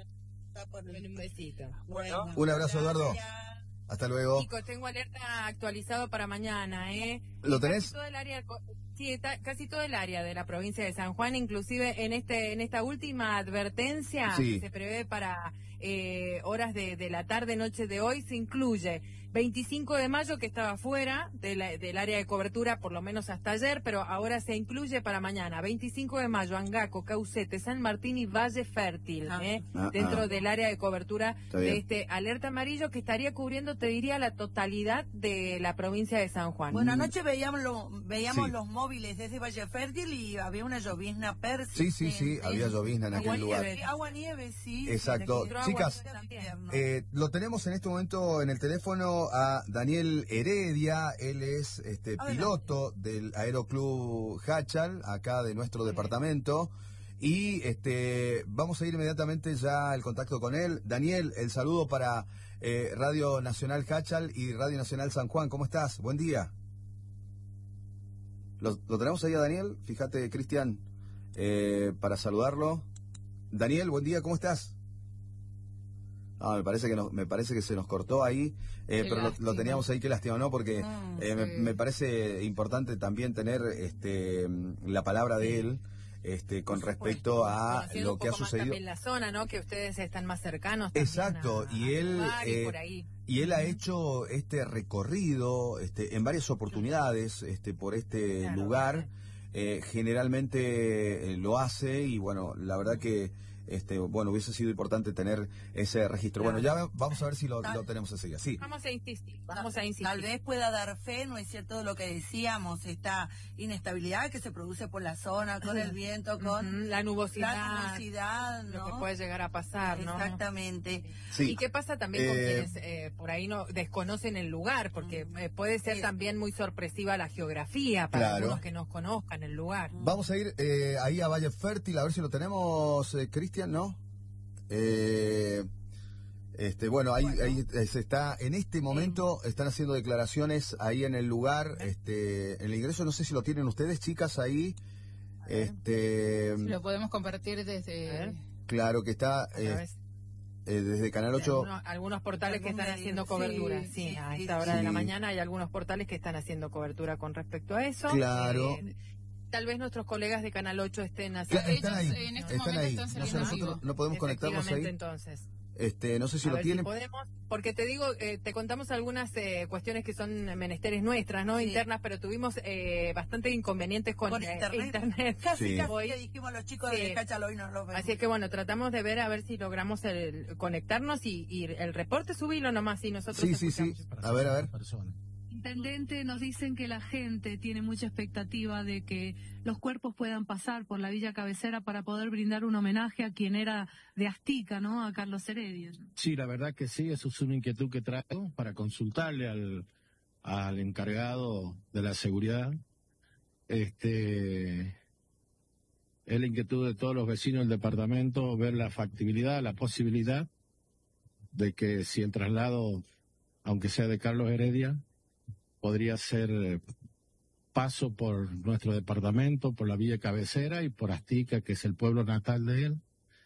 Un besito. Bueno, un abrazo, Eduardo. Hasta luego. Chicos, tengo alerta actualizado para mañana, ¿eh? ¿Lo tenés? Casi todo el área, sí, está, casi todo el área de la provincia de San Juan, inclusive en este en esta última advertencia sí. que se prevé para eh, horas de, de la tarde, noche de hoy, se incluye veinticinco de mayo, que estaba fuera de la, del área de cobertura, por lo menos hasta ayer, pero ahora se incluye para mañana. veinticinco de mayo, Angaco, Caucete, San Martín y Valle Fértil, ah. ¿eh? ah, dentro ah. del área de cobertura de este alerta amarillo, que estaría cubriendo, te diría, la totalidad de la provincia de San Juan. Bueno, anoche veíamos, lo, veíamos sí. los móviles desde Valle Fértil y había una llovizna Sí, persistente. sí, sí, había llovizna en aquel lugar. Nieve, agua nieve, sí. Exacto. Chicas, eh, lo tenemos en este momento en el teléfono a Daniel Heredia. Él es este piloto del Aeroclub Hachal, acá de nuestro departamento, y este vamos a ir inmediatamente ya al contacto con él. Daniel, el saludo para eh, Radio Nacional Hachal y Radio Nacional San Juan. ¿Cómo estás? Buen día. ¿Lo, lo tenemos ahí a Daniel? Fíjate, Cristian, eh, para saludarlo. Daniel, buen día, ¿cómo estás? Ah, me parece que nos, me parece que se nos cortó ahí, eh, pero lo, lo teníamos ahí, que lástima, ¿no? Porque ah, eh, sí. me, me parece importante también tener este la palabra de él este con respecto a lo que ha sucedido en la zona, ¿no? Que ustedes están más cercanos. Exacto, a, y él y, eh, por ahí. y él ha hecho este recorrido este en varias oportunidades este por este claro, lugar. Eh, generalmente eh, lo hace y bueno, la verdad que este bueno hubiese sido importante tener ese registro. Claro. Bueno, ya vamos a ver si lo, lo tenemos enseguida. Sí. Vamos a insistir, vamos a insistir. Tal vez pueda dar fe, no es cierto lo que decíamos, esta inestabilidad que se produce por la zona, con el viento, con uh-huh. la nubosidad, la nubosidad, ¿no? Lo que puede llegar a pasar, ¿no? Exactamente. Sí. ¿Y qué pasa también con eh... quienes eh, por ahí no desconocen el lugar? Porque eh, puede ser sí. también muy sorpresiva la geografía para claro. algunos que no conozcan el lugar. Vamos a ir eh, ahí a Valle Fértil, a ver si lo tenemos, eh, Cristian, ¿no? Eh, este, bueno, ahí, bueno. ahí se está, en este momento están haciendo declaraciones ahí en el lugar, este, el ingreso, no sé si lo tienen ustedes, chicas, ahí, este... Lo podemos compartir desde... Claro que está... Eh, Eh, desde Canal ocho. Algunos, algunos portales que están haciendo cobertura, sí, sí, sí a esta hora sí. de la mañana hay algunos portales que están haciendo cobertura con respecto a eso. Claro. Eh, Tal vez nuestros colegas de Canal ocho estén haciendo. Claro, están ahí, en este están momento ahí. están No sé, saliendo nosotros vivo. no podemos conectarnos ahí. Entonces. Este, no sé si A lo ver tienen. si podemos, porque te digo, eh, te contamos algunas eh, cuestiones que son menesteres nuestras, no Sí. internas, pero tuvimos eh, bastante inconvenientes con, Con eh, internet. internet. Casi, Sí. casi Hoy- que dijimos los chicos Sí. de Cachal hoy nos lo vemos. Así que bueno, tratamos de ver a ver si logramos el, conectarnos y, y el reporte subirlo nomás y nosotros Sí, sí, sí. escuchamos. A ver, a ver. Intendente, nos dicen que la gente tiene mucha expectativa de que los cuerpos puedan pasar por la Villa Cabecera para poder brindar un homenaje a quien era de Astica, ¿no? A Carlos Heredia. Sí, la verdad que sí, eso es una inquietud que traigo para consultarle al, al encargado de la seguridad. Este, es la inquietud de todos los vecinos del departamento, ver la factibilidad, la posibilidad de que si el traslado, aunque sea de Carlos Heredia, podría ser eh, paso por nuestro departamento, por la Villa Cabecera y por Astica, que es el pueblo natal de él.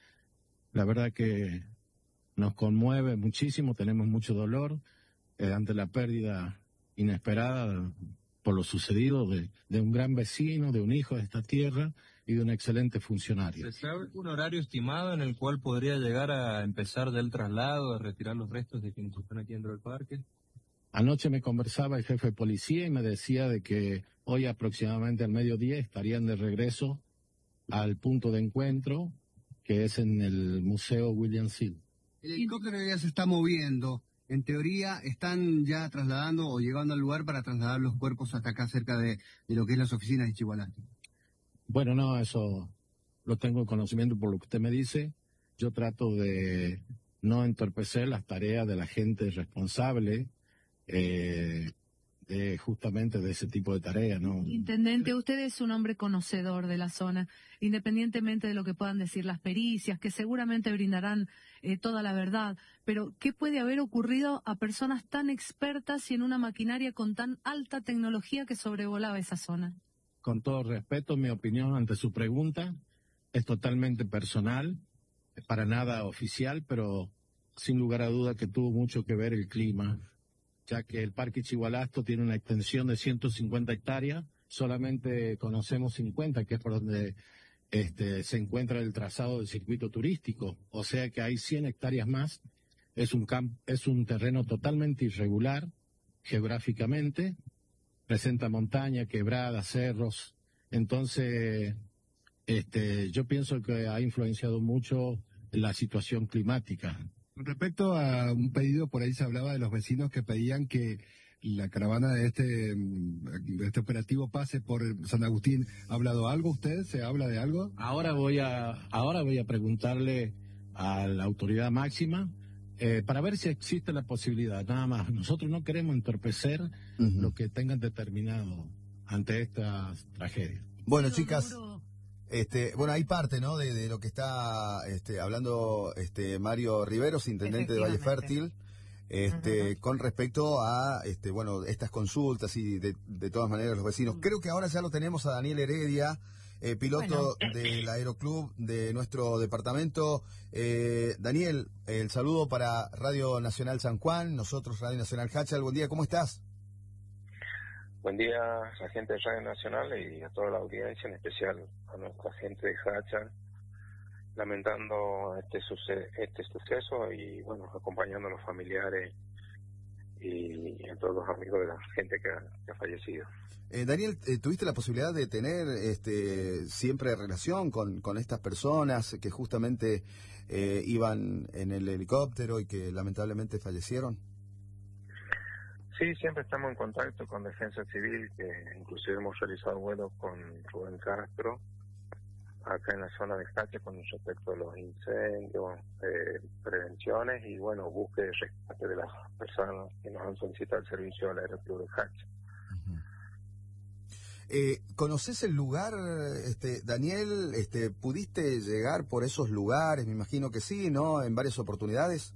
La verdad que nos conmueve muchísimo, tenemos mucho dolor eh, ante la pérdida inesperada por lo sucedido de, de un gran vecino, de un hijo de esta tierra y de un excelente funcionario. ¿Se sabe un horario estimado en el cual podría llegar a empezar del traslado, a retirar los restos de quienes están aquí dentro del parque? Anoche me conversaba el jefe de policía y me decía de que hoy aproximadamente al mediodía estarían de regreso al punto de encuentro, que es en el Museo William Hill. El helicóptero ya se está moviendo. En teoría están ya trasladando o llegando al lugar para trasladar los cuerpos hasta acá cerca de, de lo que es las oficinas de Chihuahua. Bueno, no, eso lo tengo en conocimiento por lo que usted me dice. Yo trato de no entorpecer las tareas de la gente responsable eh, de justamente de ese tipo de tareas, ¿no? Intendente, usted es un hombre conocedor de la zona, independientemente de lo que puedan decir las pericias, que seguramente brindarán eh, toda la verdad, pero ¿qué puede haber ocurrido a personas tan expertas y en una maquinaria con tan alta tecnología que sobrevolaba esa zona? Con todo respeto, mi opinión ante su pregunta es totalmente personal, para nada oficial, pero sin lugar a duda que tuvo mucho que ver el clima, ya que el Parque Chihualasto tiene una extensión de ciento cincuenta hectáreas, solamente conocemos cincuenta, que es por donde este, se encuentra el trazado del circuito turístico, o sea que hay cien hectáreas más. Es un, camp es un terreno totalmente irregular geográficamente, presenta montaña, quebradas, cerros, entonces este, yo pienso que ha influenciado mucho la situación climática. Con respecto a un pedido, por ahí se hablaba de los vecinos que pedían que la caravana de este, de este operativo pase por San Agustín. ¿Ha hablado algo usted? ¿Se habla de algo? Ahora voy a, ahora voy a preguntarle a la autoridad máxima eh, para ver si existe la posibilidad, nada más. Nosotros no queremos entorpecer uh-huh. lo que tengan determinado ante esta tragedia. Bueno, chicas, este, bueno, hay parte, ¿no?, de, de lo que está este, hablando este Mario Riveros, intendente de Valle Fértil, este, uh-huh. con respecto a, este, bueno, estas consultas y de, de todas maneras los vecinos. Creo que ahora ya lo tenemos a Daniel Heredia, eh, piloto bueno. del Aeroclub de nuestro departamento. Eh, Daniel, el saludo para Radio Nacional San Juan, nosotros Radio Nacional Hachal. Buen día, ¿cómo estás? Buen día a la gente de Radio Nacional y a toda la audiencia, en especial a nuestra gente de Hachal, lamentando este, suce este suceso y, bueno, acompañando a los familiares y a todos los amigos de la gente que ha, que ha fallecido. Eh, Daniel, eh, ¿tuviste la posibilidad de tener este, siempre relación con, con estas personas que justamente eh, iban en el helicóptero y que lamentablemente fallecieron? Sí, siempre estamos en contacto con Defensa Civil, que inclusive hemos realizado vuelos con Rubén Castro, acá en la zona de Hachal, con respecto a los incendios, eh, prevenciones y, bueno, búsqueda y rescate de las personas que nos han solicitado el servicio del Aeroclub de Hachal. Uh-huh. eh, ¿Conoces el lugar, este, Daniel? Este, ¿Pudiste llegar por esos lugares? Me imagino que sí, ¿no?, en varias oportunidades.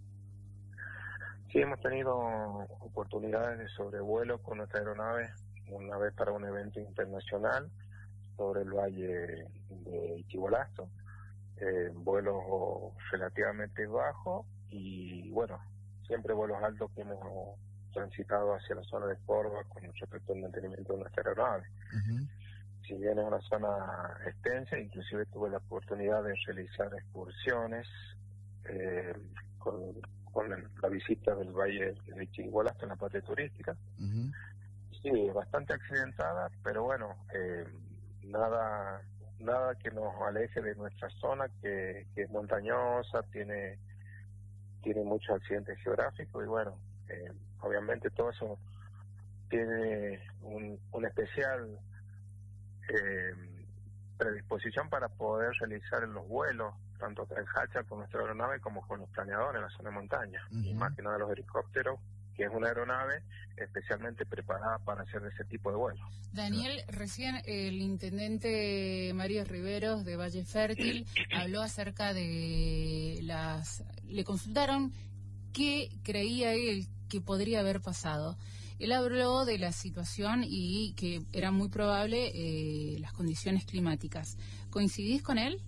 Sí, hemos tenido oportunidades de sobrevuelo con nuestra aeronave, una vez para un evento internacional sobre el valle de Chihualasto, eh, vuelos relativamente bajos y, bueno, siempre vuelos altos que hemos transitado hacia la zona de Córdoba con respecto al mantenimiento de nuestra aeronave. Uh-huh. si bien es una zona extensa, inclusive tuve la oportunidad de realizar excursiones eh, con, con la, la visita del Valle de Chingolasto en la parte turística. Uh-huh. Sí, bastante accidentada, pero bueno, eh, nada nada que nos aleje de nuestra zona, que, que es montañosa, tiene tiene muchos accidentes geográficos y bueno, eh, obviamente todo eso tiene un, un especial eh, predisposición para poder realizar los vuelos, tanto acá en Hacha con nuestra aeronave como con los planeadores en la zona de montaña, uh-huh. y más que nada los helicópteros, que es una aeronave especialmente preparada para hacer ese tipo de vuelos. Daniel, recién el intendente Mario Riveros de Valle Fértil habló acerca de las... Le consultaron qué creía él que podría haber pasado. Él habló de la situación y que era muy probable eh, las condiciones climáticas. ¿Coincidís con él?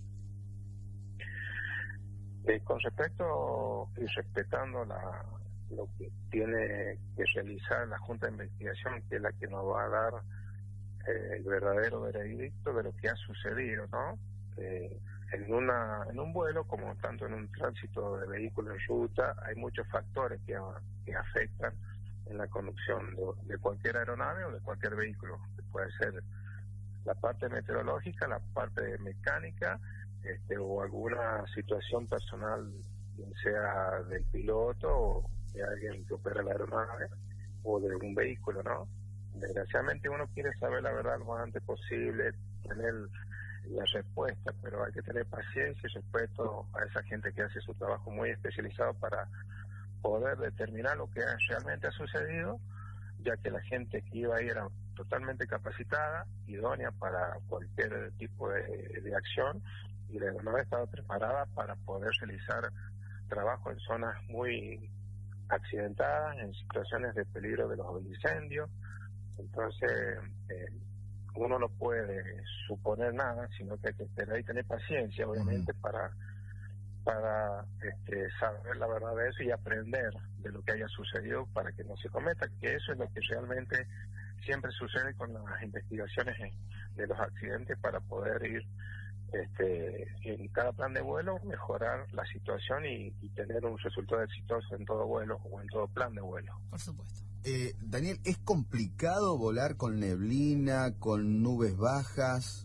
Eh, con respecto y respetando la, lo que tiene que realizar la Junta de Investigación, que es la que nos va a dar eh, el verdadero veredicto de lo que ha sucedido, ¿no? Eh, en una en un vuelo, como tanto en un tránsito de vehículos en ruta, hay muchos factores que, que afectan en la conducción de, de cualquier aeronave o de cualquier vehículo, que puede ser la parte meteorológica, la parte mecánica, este, o alguna situación personal, bien sea del piloto o de alguien que opera la aeronave o de un vehículo, ¿no? Desgraciadamente uno quiere saber la verdad lo más antes posible, tener la respuesta, pero hay que tener paciencia y respeto a esa gente que hace su trabajo muy especializado para poder determinar lo que realmente ha sucedido, ya que la gente que iba ahí era totalmente capacitada, idónea para cualquier tipo de, de acción, y la aeronave estaba preparada para poder realizar trabajo en zonas muy accidentadas, en situaciones de peligro de los incendios. Entonces, eh, uno no puede suponer nada, sino que hay que esperar y tener paciencia, obviamente, uh-huh. para para este, saber la verdad de eso y aprender de lo que haya sucedido para que no se cometa, que eso es lo que realmente siempre sucede con las investigaciones de los accidentes, para poder ir este, en cada plan de vuelo, mejorar la situación y, y tener un resultado exitoso en todo vuelo o en todo plan de vuelo. Por supuesto. Eh, Daniel, ¿es complicado volar con neblina, con nubes bajas?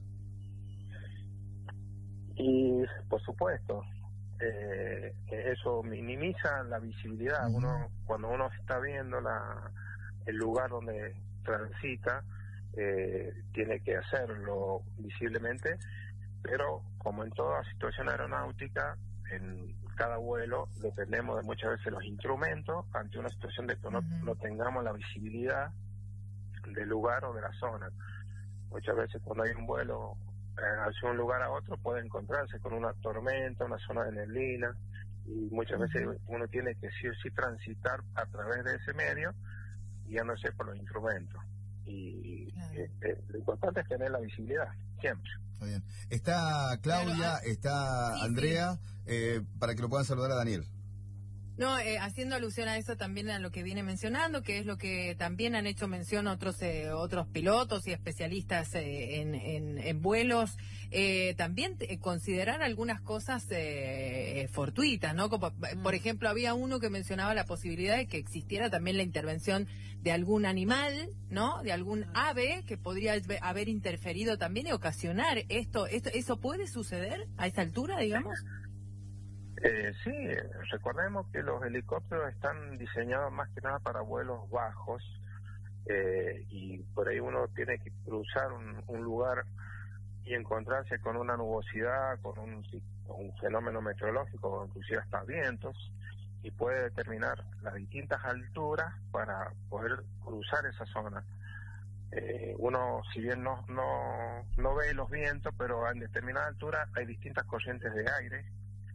Y por supuesto, eh, eso minimiza la visibilidad. Uh-huh. Uno, cuando uno está viendo la, el lugar donde transita, eh, tiene que hacerlo visiblemente, pero como en toda situación aeronáutica, en cada vuelo dependemos de muchas veces los instrumentos ante una situación de que no, uh-huh. no tengamos la visibilidad del lugar o de la zona. Muchas veces cuando hay un vuelo eh, hacia un lugar a otro, puede encontrarse con una tormenta, una zona de neblina, y muchas uh-huh. veces uno tiene que sí o sí transitar a través de ese medio, guiándose por los instrumentos. Y claro. eh, eh, lo importante es tener la visibilidad, siempre. Está bien. Está Claudia, claro, está sí, Andrea, sí. Eh, para que lo puedan saludar a Daniel. No, eh, haciendo alusión a eso también, a lo que viene mencionando, que es lo que también han hecho mención otros eh, otros pilotos y especialistas eh, en, en, en vuelos, eh, también eh, considerar algunas cosas eh, fortuitas, ¿no? Como, mm. Por ejemplo, había uno que mencionaba la posibilidad de que existiera también la intervención de algún animal, ¿no? De algún ave que podría haber interferido también y ocasionar esto. esto ¿Eso puede suceder a esa altura, digamos? Eh, sí, recordemos que los helicópteros están diseñados más que nada para vuelos bajos, eh, y por ahí uno tiene que cruzar un, un lugar y encontrarse con una nubosidad, con un, con un fenómeno meteorológico, inclusive hasta vientos, y puede determinar las distintas alturas para poder cruzar esa zona. Eh, uno, si bien no, no, no ve los vientos, pero en determinada altura hay distintas corrientes de aire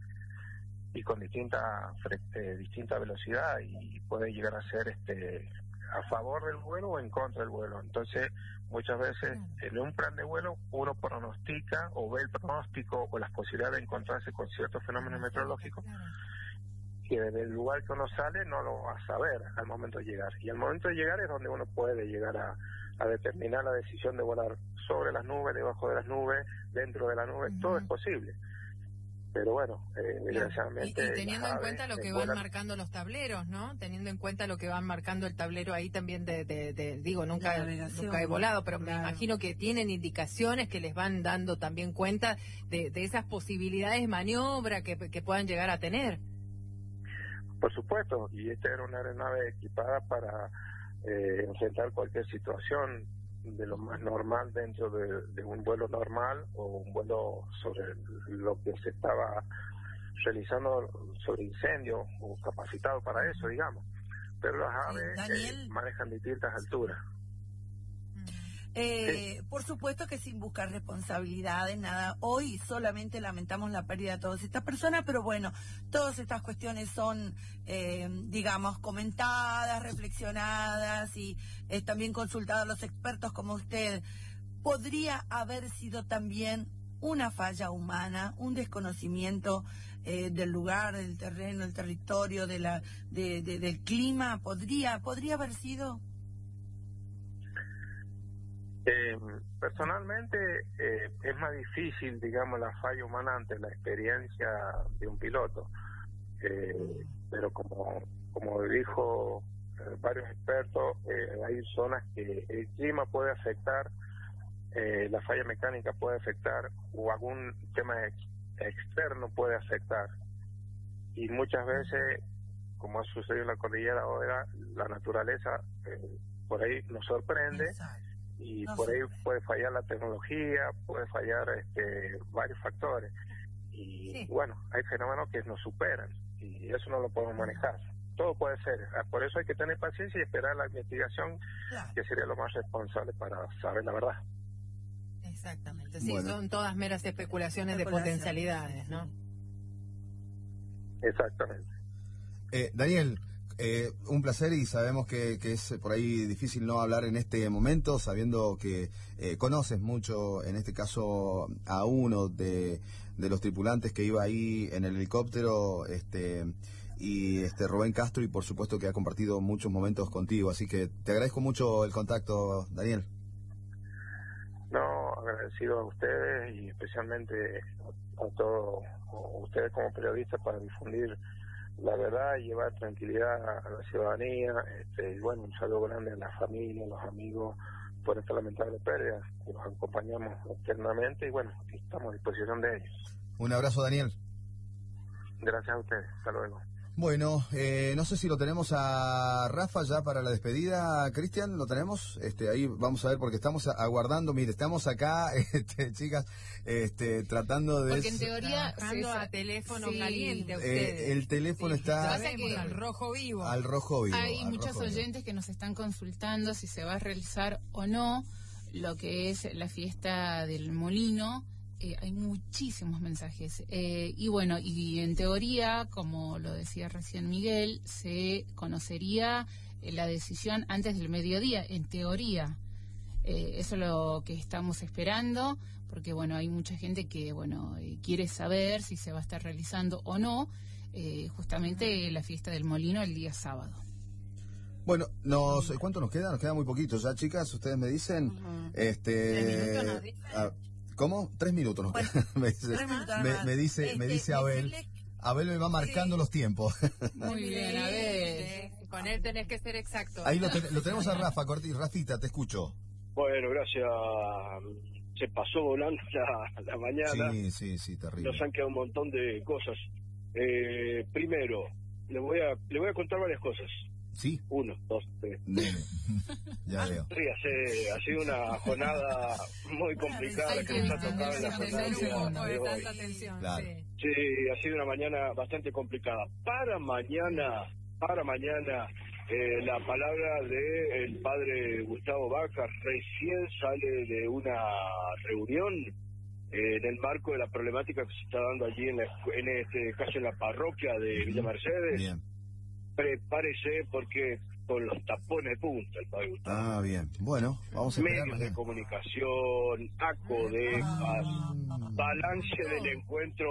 y con distinta eh, distinta velocidad, y puede llegar a ser este a favor del vuelo o en contra del vuelo. Entonces, muchas veces en un plan de vuelo uno pronostica o ve el pronóstico o las posibilidades de encontrarse con ciertos fenómenos meteorológicos que desde el lugar que uno sale no lo va a saber al momento de llegar. Y al momento de llegar es donde uno puede llegar a, a determinar la decisión de volar sobre las nubes, debajo de las nubes, dentro de la nube, uh-huh. todo es posible. Pero bueno, eh, desgraciadamente... Y, y teniendo en cuenta lo que van vuelan... marcando los tableros, ¿no? Teniendo en cuenta lo que van marcando el tablero ahí también de, de, de digo, nunca, nunca he volado, pero claro. me imagino que tienen indicaciones que les van dando también cuenta de, de esas posibilidades de maniobra que, que puedan llegar a tener. Por supuesto, y esta era una aeronave equipada para eh, enfrentar cualquier situación de lo más normal dentro de, de un vuelo normal o un vuelo sobre lo que se estaba realizando sobre incendio o capacitado para eso, digamos. Pero las aves eh, manejan distintas alturas. Eh, sí. Por supuesto que sin buscar responsabilidades, nada. Hoy solamente lamentamos la pérdida de todas estas personas, pero bueno, todas estas cuestiones son, eh, digamos, comentadas, reflexionadas y eh, también consultadas a los expertos como usted. ¿Podría haber sido también una falla humana, un desconocimiento eh, del lugar, del terreno, del territorio, de la, de, de, del clima? ¿Podría, podría haber sido? Eh, personalmente eh, es más difícil, digamos, la falla humana ante la experiencia de un piloto, eh, pero como como dijo eh, varios expertos, eh, hay zonas que el clima puede afectar, eh, la falla mecánica puede afectar o algún tema ex, externo puede afectar, y muchas veces, como ha sucedido en la cordillera ahora, la naturaleza eh, por ahí nos sorprende. Exacto. Y no por ahí puede fallar la tecnología, puede fallar este, varios factores. Y sí. bueno, hay fenómenos que nos superan y eso no lo podemos manejar. Todo puede ser. Por eso hay que tener paciencia y esperar la investigación, claro. que sería lo más responsable para saber la verdad. Exactamente. Sí, bueno. Son todas meras especulaciones de potencialidades, ¿no? Exactamente. Eh, Daniel, Eh, un placer y sabemos que, que es por ahí difícil no hablar en este momento, sabiendo que eh, conoces mucho, en este caso, a uno de, de los tripulantes que iba ahí en el helicóptero, este y este Rubén Castro, y por supuesto que ha compartido muchos momentos contigo, así que te agradezco mucho el contacto, Daniel. No, agradecido a ustedes y especialmente a todos ustedes como periodistas para difundir la verdad y llevar tranquilidad a la ciudadanía. Este, y bueno, un saludo grande a la familia, a los amigos por esta lamentable pérdida, que los acompañamos eternamente y bueno, estamos a disposición de ellos. Un abrazo, Daniel. Gracias a ustedes, hasta luego. Bueno, eh, no sé si lo tenemos a Rafa ya para la despedida. Cristian, ¿lo tenemos? Este, ahí vamos a ver, porque estamos aguardando, mire, estamos acá, este, chicas, este, tratando de... Porque en teoría, se... a teléfono sí. caliente ustedes. Eh, el teléfono sí. está... Que al rojo vivo. Al rojo vivo. Hay muchos oyentes vivo. que nos están consultando si se va a realizar o no lo que es la fiesta del Molino. Eh, hay muchísimos mensajes. Eh, y bueno, y en teoría, como lo decía recién Miguel, se conocería eh, la decisión antes del mediodía, en teoría. Eh, eso es lo que estamos esperando, porque bueno, hay mucha gente que bueno eh, quiere saber si se va a estar realizando o no eh, justamente la fiesta del Molino el día sábado. Bueno, nos, ¿cuánto nos queda? Nos queda muy poquito ya, chicas, ustedes me dicen. Uh-huh. Este, a, ¿Cómo? Tres minutos nos bueno, quedan. me dice, me, me dice, este, me dice Abel. Abel me va marcando sí. los tiempos. Muy bien, Abel. Con él tenés que ser exacto. Ahí lo, ten, lo tenemos a Rafa, Corti. Rafita, te escucho. Bueno, gracias. Se pasó volando la, la mañana. Sí, sí, sí, terrible. Nos han quedado un montón de cosas. Eh, primero, le voy a le voy a contar varias cosas. Sí. Uno, dos, tres. Ya veo. Sí, hace, ha sido una jornada muy complicada la que nos ha tocado en la jornada de hoy. Claro. Sí, ha sido una mañana bastante complicada. Para mañana, para mañana, eh, la palabra de el padre Gustavo Baca recién sale de una reunión eh, en el marco de la problemática que se está dando allí en, la, en este caso en la parroquia de Villa Mercedes. Bien. Prepárese porque con los tapones de punta el padre Gustavo. Ah, bien. Bueno, vamos a esperar. Medios de comunicación, acodejas, ah, balance del encuentro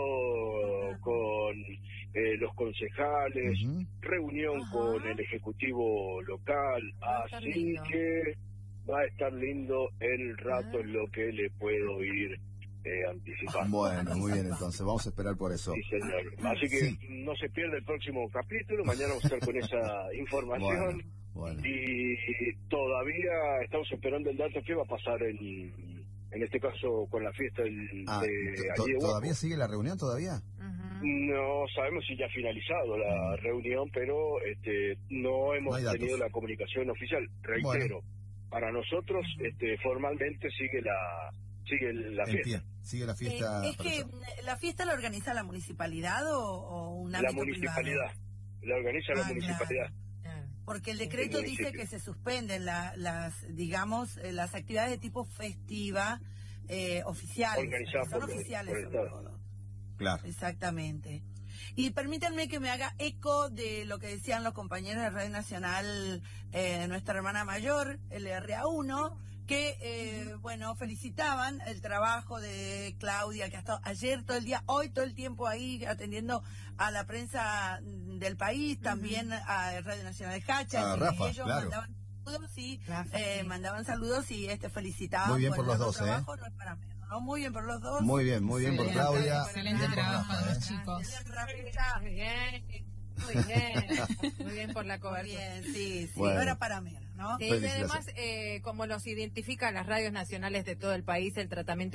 con eh, los concejales, uh-huh. reunión Ajá. con el ejecutivo local, así que va a estar lindo el rato, es lo que le puedo ir eh, anticipando. Bueno, muy bien, entonces vamos a esperar por eso. Sí, señor. Así que Sí. no se pierda el próximo capítulo, mañana vamos a estar con esa información. Bueno, bueno. Y todavía estamos esperando el dato que va a pasar en, en este caso con la fiesta del, Ah, de to- allí de ¿Todavía Huasco. sigue la reunión todavía? No sabemos si ya ha finalizado la reunión, pero este, no hemos No hay datos. tenido la comunicación oficial. Reitero, para nosotros este, formalmente sigue la sigue la En fiesta. pie, sigue la fiesta. Eh, es para que eso. ¿la fiesta la organiza la municipalidad o, o un La ámbito municipalidad, privado? la organiza la Ah, municipalidad. Porque el decreto El dice municipio. que se suspenden la- las, digamos, eh, las actividades de tipo festiva eh, oficiales. Organizadas Son por el- oficiales por el sobre Estado. todo. Claro. Exactamente. Y permítanme que me haga eco de lo que decían los compañeros de Radio Nacional, eh, nuestra hermana mayor, L R A uno, que, eh, bueno, felicitaban el trabajo de Claudia, que ha estado ayer todo el día, hoy todo el tiempo ahí atendiendo a la prensa del país, también a Radio Nacional de Hacha. A y Rafa, ellos claro. mandaban saludos y eh, mandaban saludos y este felicitaban Muy bien por por el los arduo dos, ¿eh? trabajo, no es para menos, ¿no? Muy bien por los dos. Muy bien, muy bien por Excelente, Claudia. Excelente trabajo a los chicos. Muy bien, muy bien, muy bien por la Muy cobertura. bien, sí, sí, Bueno. no era para menos, ¿no? Sí, y Felicitaciones. además, eh, como los identifican las radios nacionales de todo el país, el tratamiento...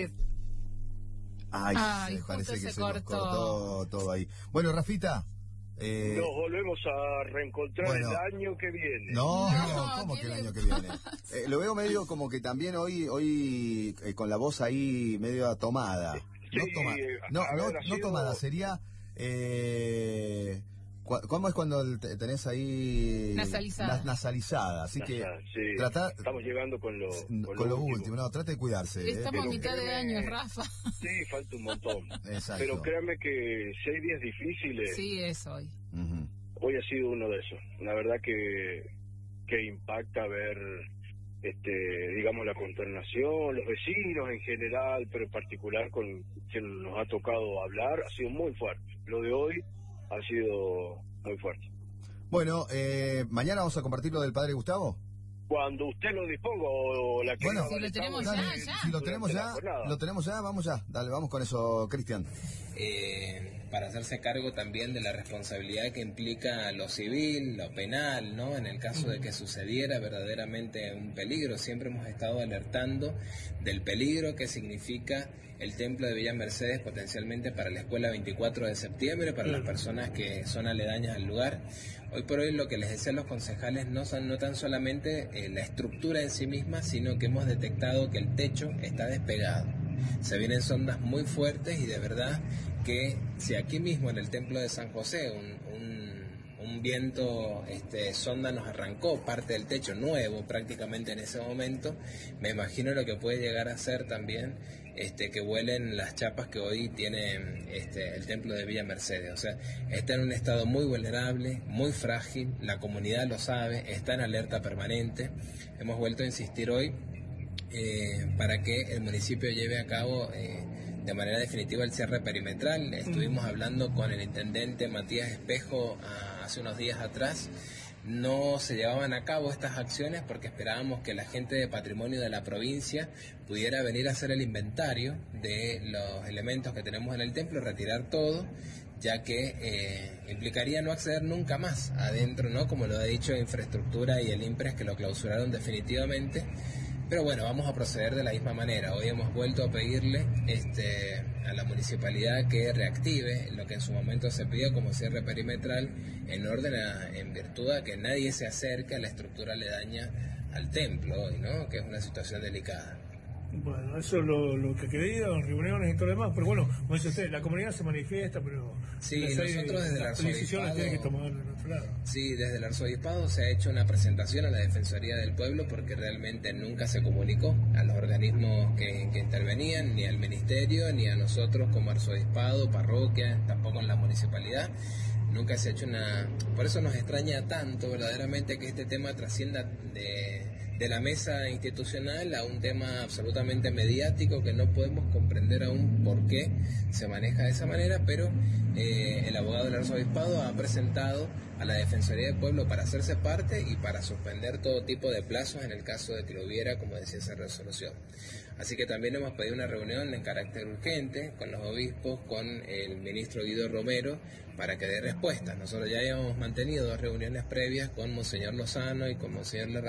Ay, Ay, se justo parece que se se nos cortó. cortó todo ahí. Bueno, Rafita. Eh, Nos volvemos a reencontrar bueno. el año que viene. No, No, ¿cómo ¿qué que el le año que viene? Eh, lo veo medio como que también hoy, hoy eh, con la voz ahí medio tomada. Sí, no, toma- eh, no, a no, ver, ha no sido- tomada, sería... Eh, cu- ¿Cómo es cuando el- te- tenés ahí... Nasalizada. na- nasalizada, así que Ajá, sí. trata... Estamos llegando con lo, Con, lo último. no, trate de cuidarse. eh, Estamos a pero mitad de créeme- año, Rafa. Sí, falta un montón. Exacto. Pero créanme que seis días difíciles, Sí, es hoy. Ujú. hoy ha sido uno de esos. La verdad que, que impacta ver, este, digamos, la consternación, los vecinos en general, pero en particular con quien nos ha tocado hablar, ha sido muy fuerte. Lo de hoy ha sido muy fuerte. Bueno, eh, mañana vamos a compartir lo del padre Gustavo. Cuando usted lo disponga o la que Bueno, haga Si lo el tenemos Estado, ya, eh, ya. Si lo durante tenemos la ya, jornada. lo tenemos ya, vamos ya. Dale, vamos con eso, Cristian. eh, para hacerse cargo también de la responsabilidad que implica lo civil, lo penal, ¿no? En el caso de que sucediera verdaderamente un peligro, siempre hemos estado alertando del peligro que significa el templo de Villa Mercedes potencialmente para la escuela veinticuatro de septiembre, para las personas que son aledañas al lugar. Hoy por hoy lo que les decía a los concejales no son no tan solamente eh, la estructura en sí misma, sino que hemos detectado que el techo está despegado. Se vienen sondas muy fuertes y de verdad que si aquí mismo en el templo de San José un, un, un viento este, sonda nos arrancó parte del techo nuevo prácticamente en ese momento, me imagino lo que puede llegar a ser también este, que vuelen las chapas que hoy tiene este, el templo de Villa Mercedes. O sea, está en un estado muy vulnerable, muy frágil, la comunidad lo sabe, está en alerta permanente. Hemos vuelto a insistir hoy eh, para que el municipio lleve a cabo eh, de manera definitiva el cierre perimetral. Estuvimos hablando con el intendente Matías Espejo a, hace unos días atrás. No se llevaban a cabo estas acciones porque esperábamos que la gente de patrimonio de la provincia pudiera venir a hacer el inventario de los elementos que tenemos en el templo, retirar todo, ya que eh, implicaría no acceder nunca más adentro, ¿no? Como lo ha dicho Infraestructura y el IMPRES, que lo clausuraron definitivamente. Pero bueno, vamos a proceder de la misma manera. Hoy hemos vuelto a pedirle este, a la municipalidad que reactive lo que en su momento se pidió como cierre perimetral en orden a, en virtud a que nadie se acerque a la estructura aledaña al templo hoy, ¿no? Que es una situación delicada. Bueno, eso es lo, lo que quería, reuniones y todo lo demás, pero bueno, como dice usted, la comunidad se manifiesta, pero Sí, las hay- nosotros desde el las decisiones arzobispado- tienen que tomar en otro lado. Sí, desde el arzobispado se ha hecho una presentación a la Defensoría del Pueblo porque realmente nunca se comunicó a los organismos que, que intervenían, ni al ministerio, ni a nosotros como arzobispado, parroquia, tampoco en la municipalidad. Nunca se ha hecho una... Por eso nos extraña tanto verdaderamente que este tema trascienda de, de la mesa institucional a un tema absolutamente mediático que no podemos comprender aún por qué se maneja de esa manera, pero eh, el abogado del arzobispado ha presentado a la Defensoría del Pueblo para hacerse parte y para suspender todo tipo de plazos en el caso de que lo hubiera, como decía esa resolución. Así que también hemos pedido una reunión en carácter urgente con los obispos, con el ministro Guido Romero, para que dé respuesta. Nosotros ya habíamos mantenido dos reuniones previas con Monseñor Lozano y con Monseñor Larra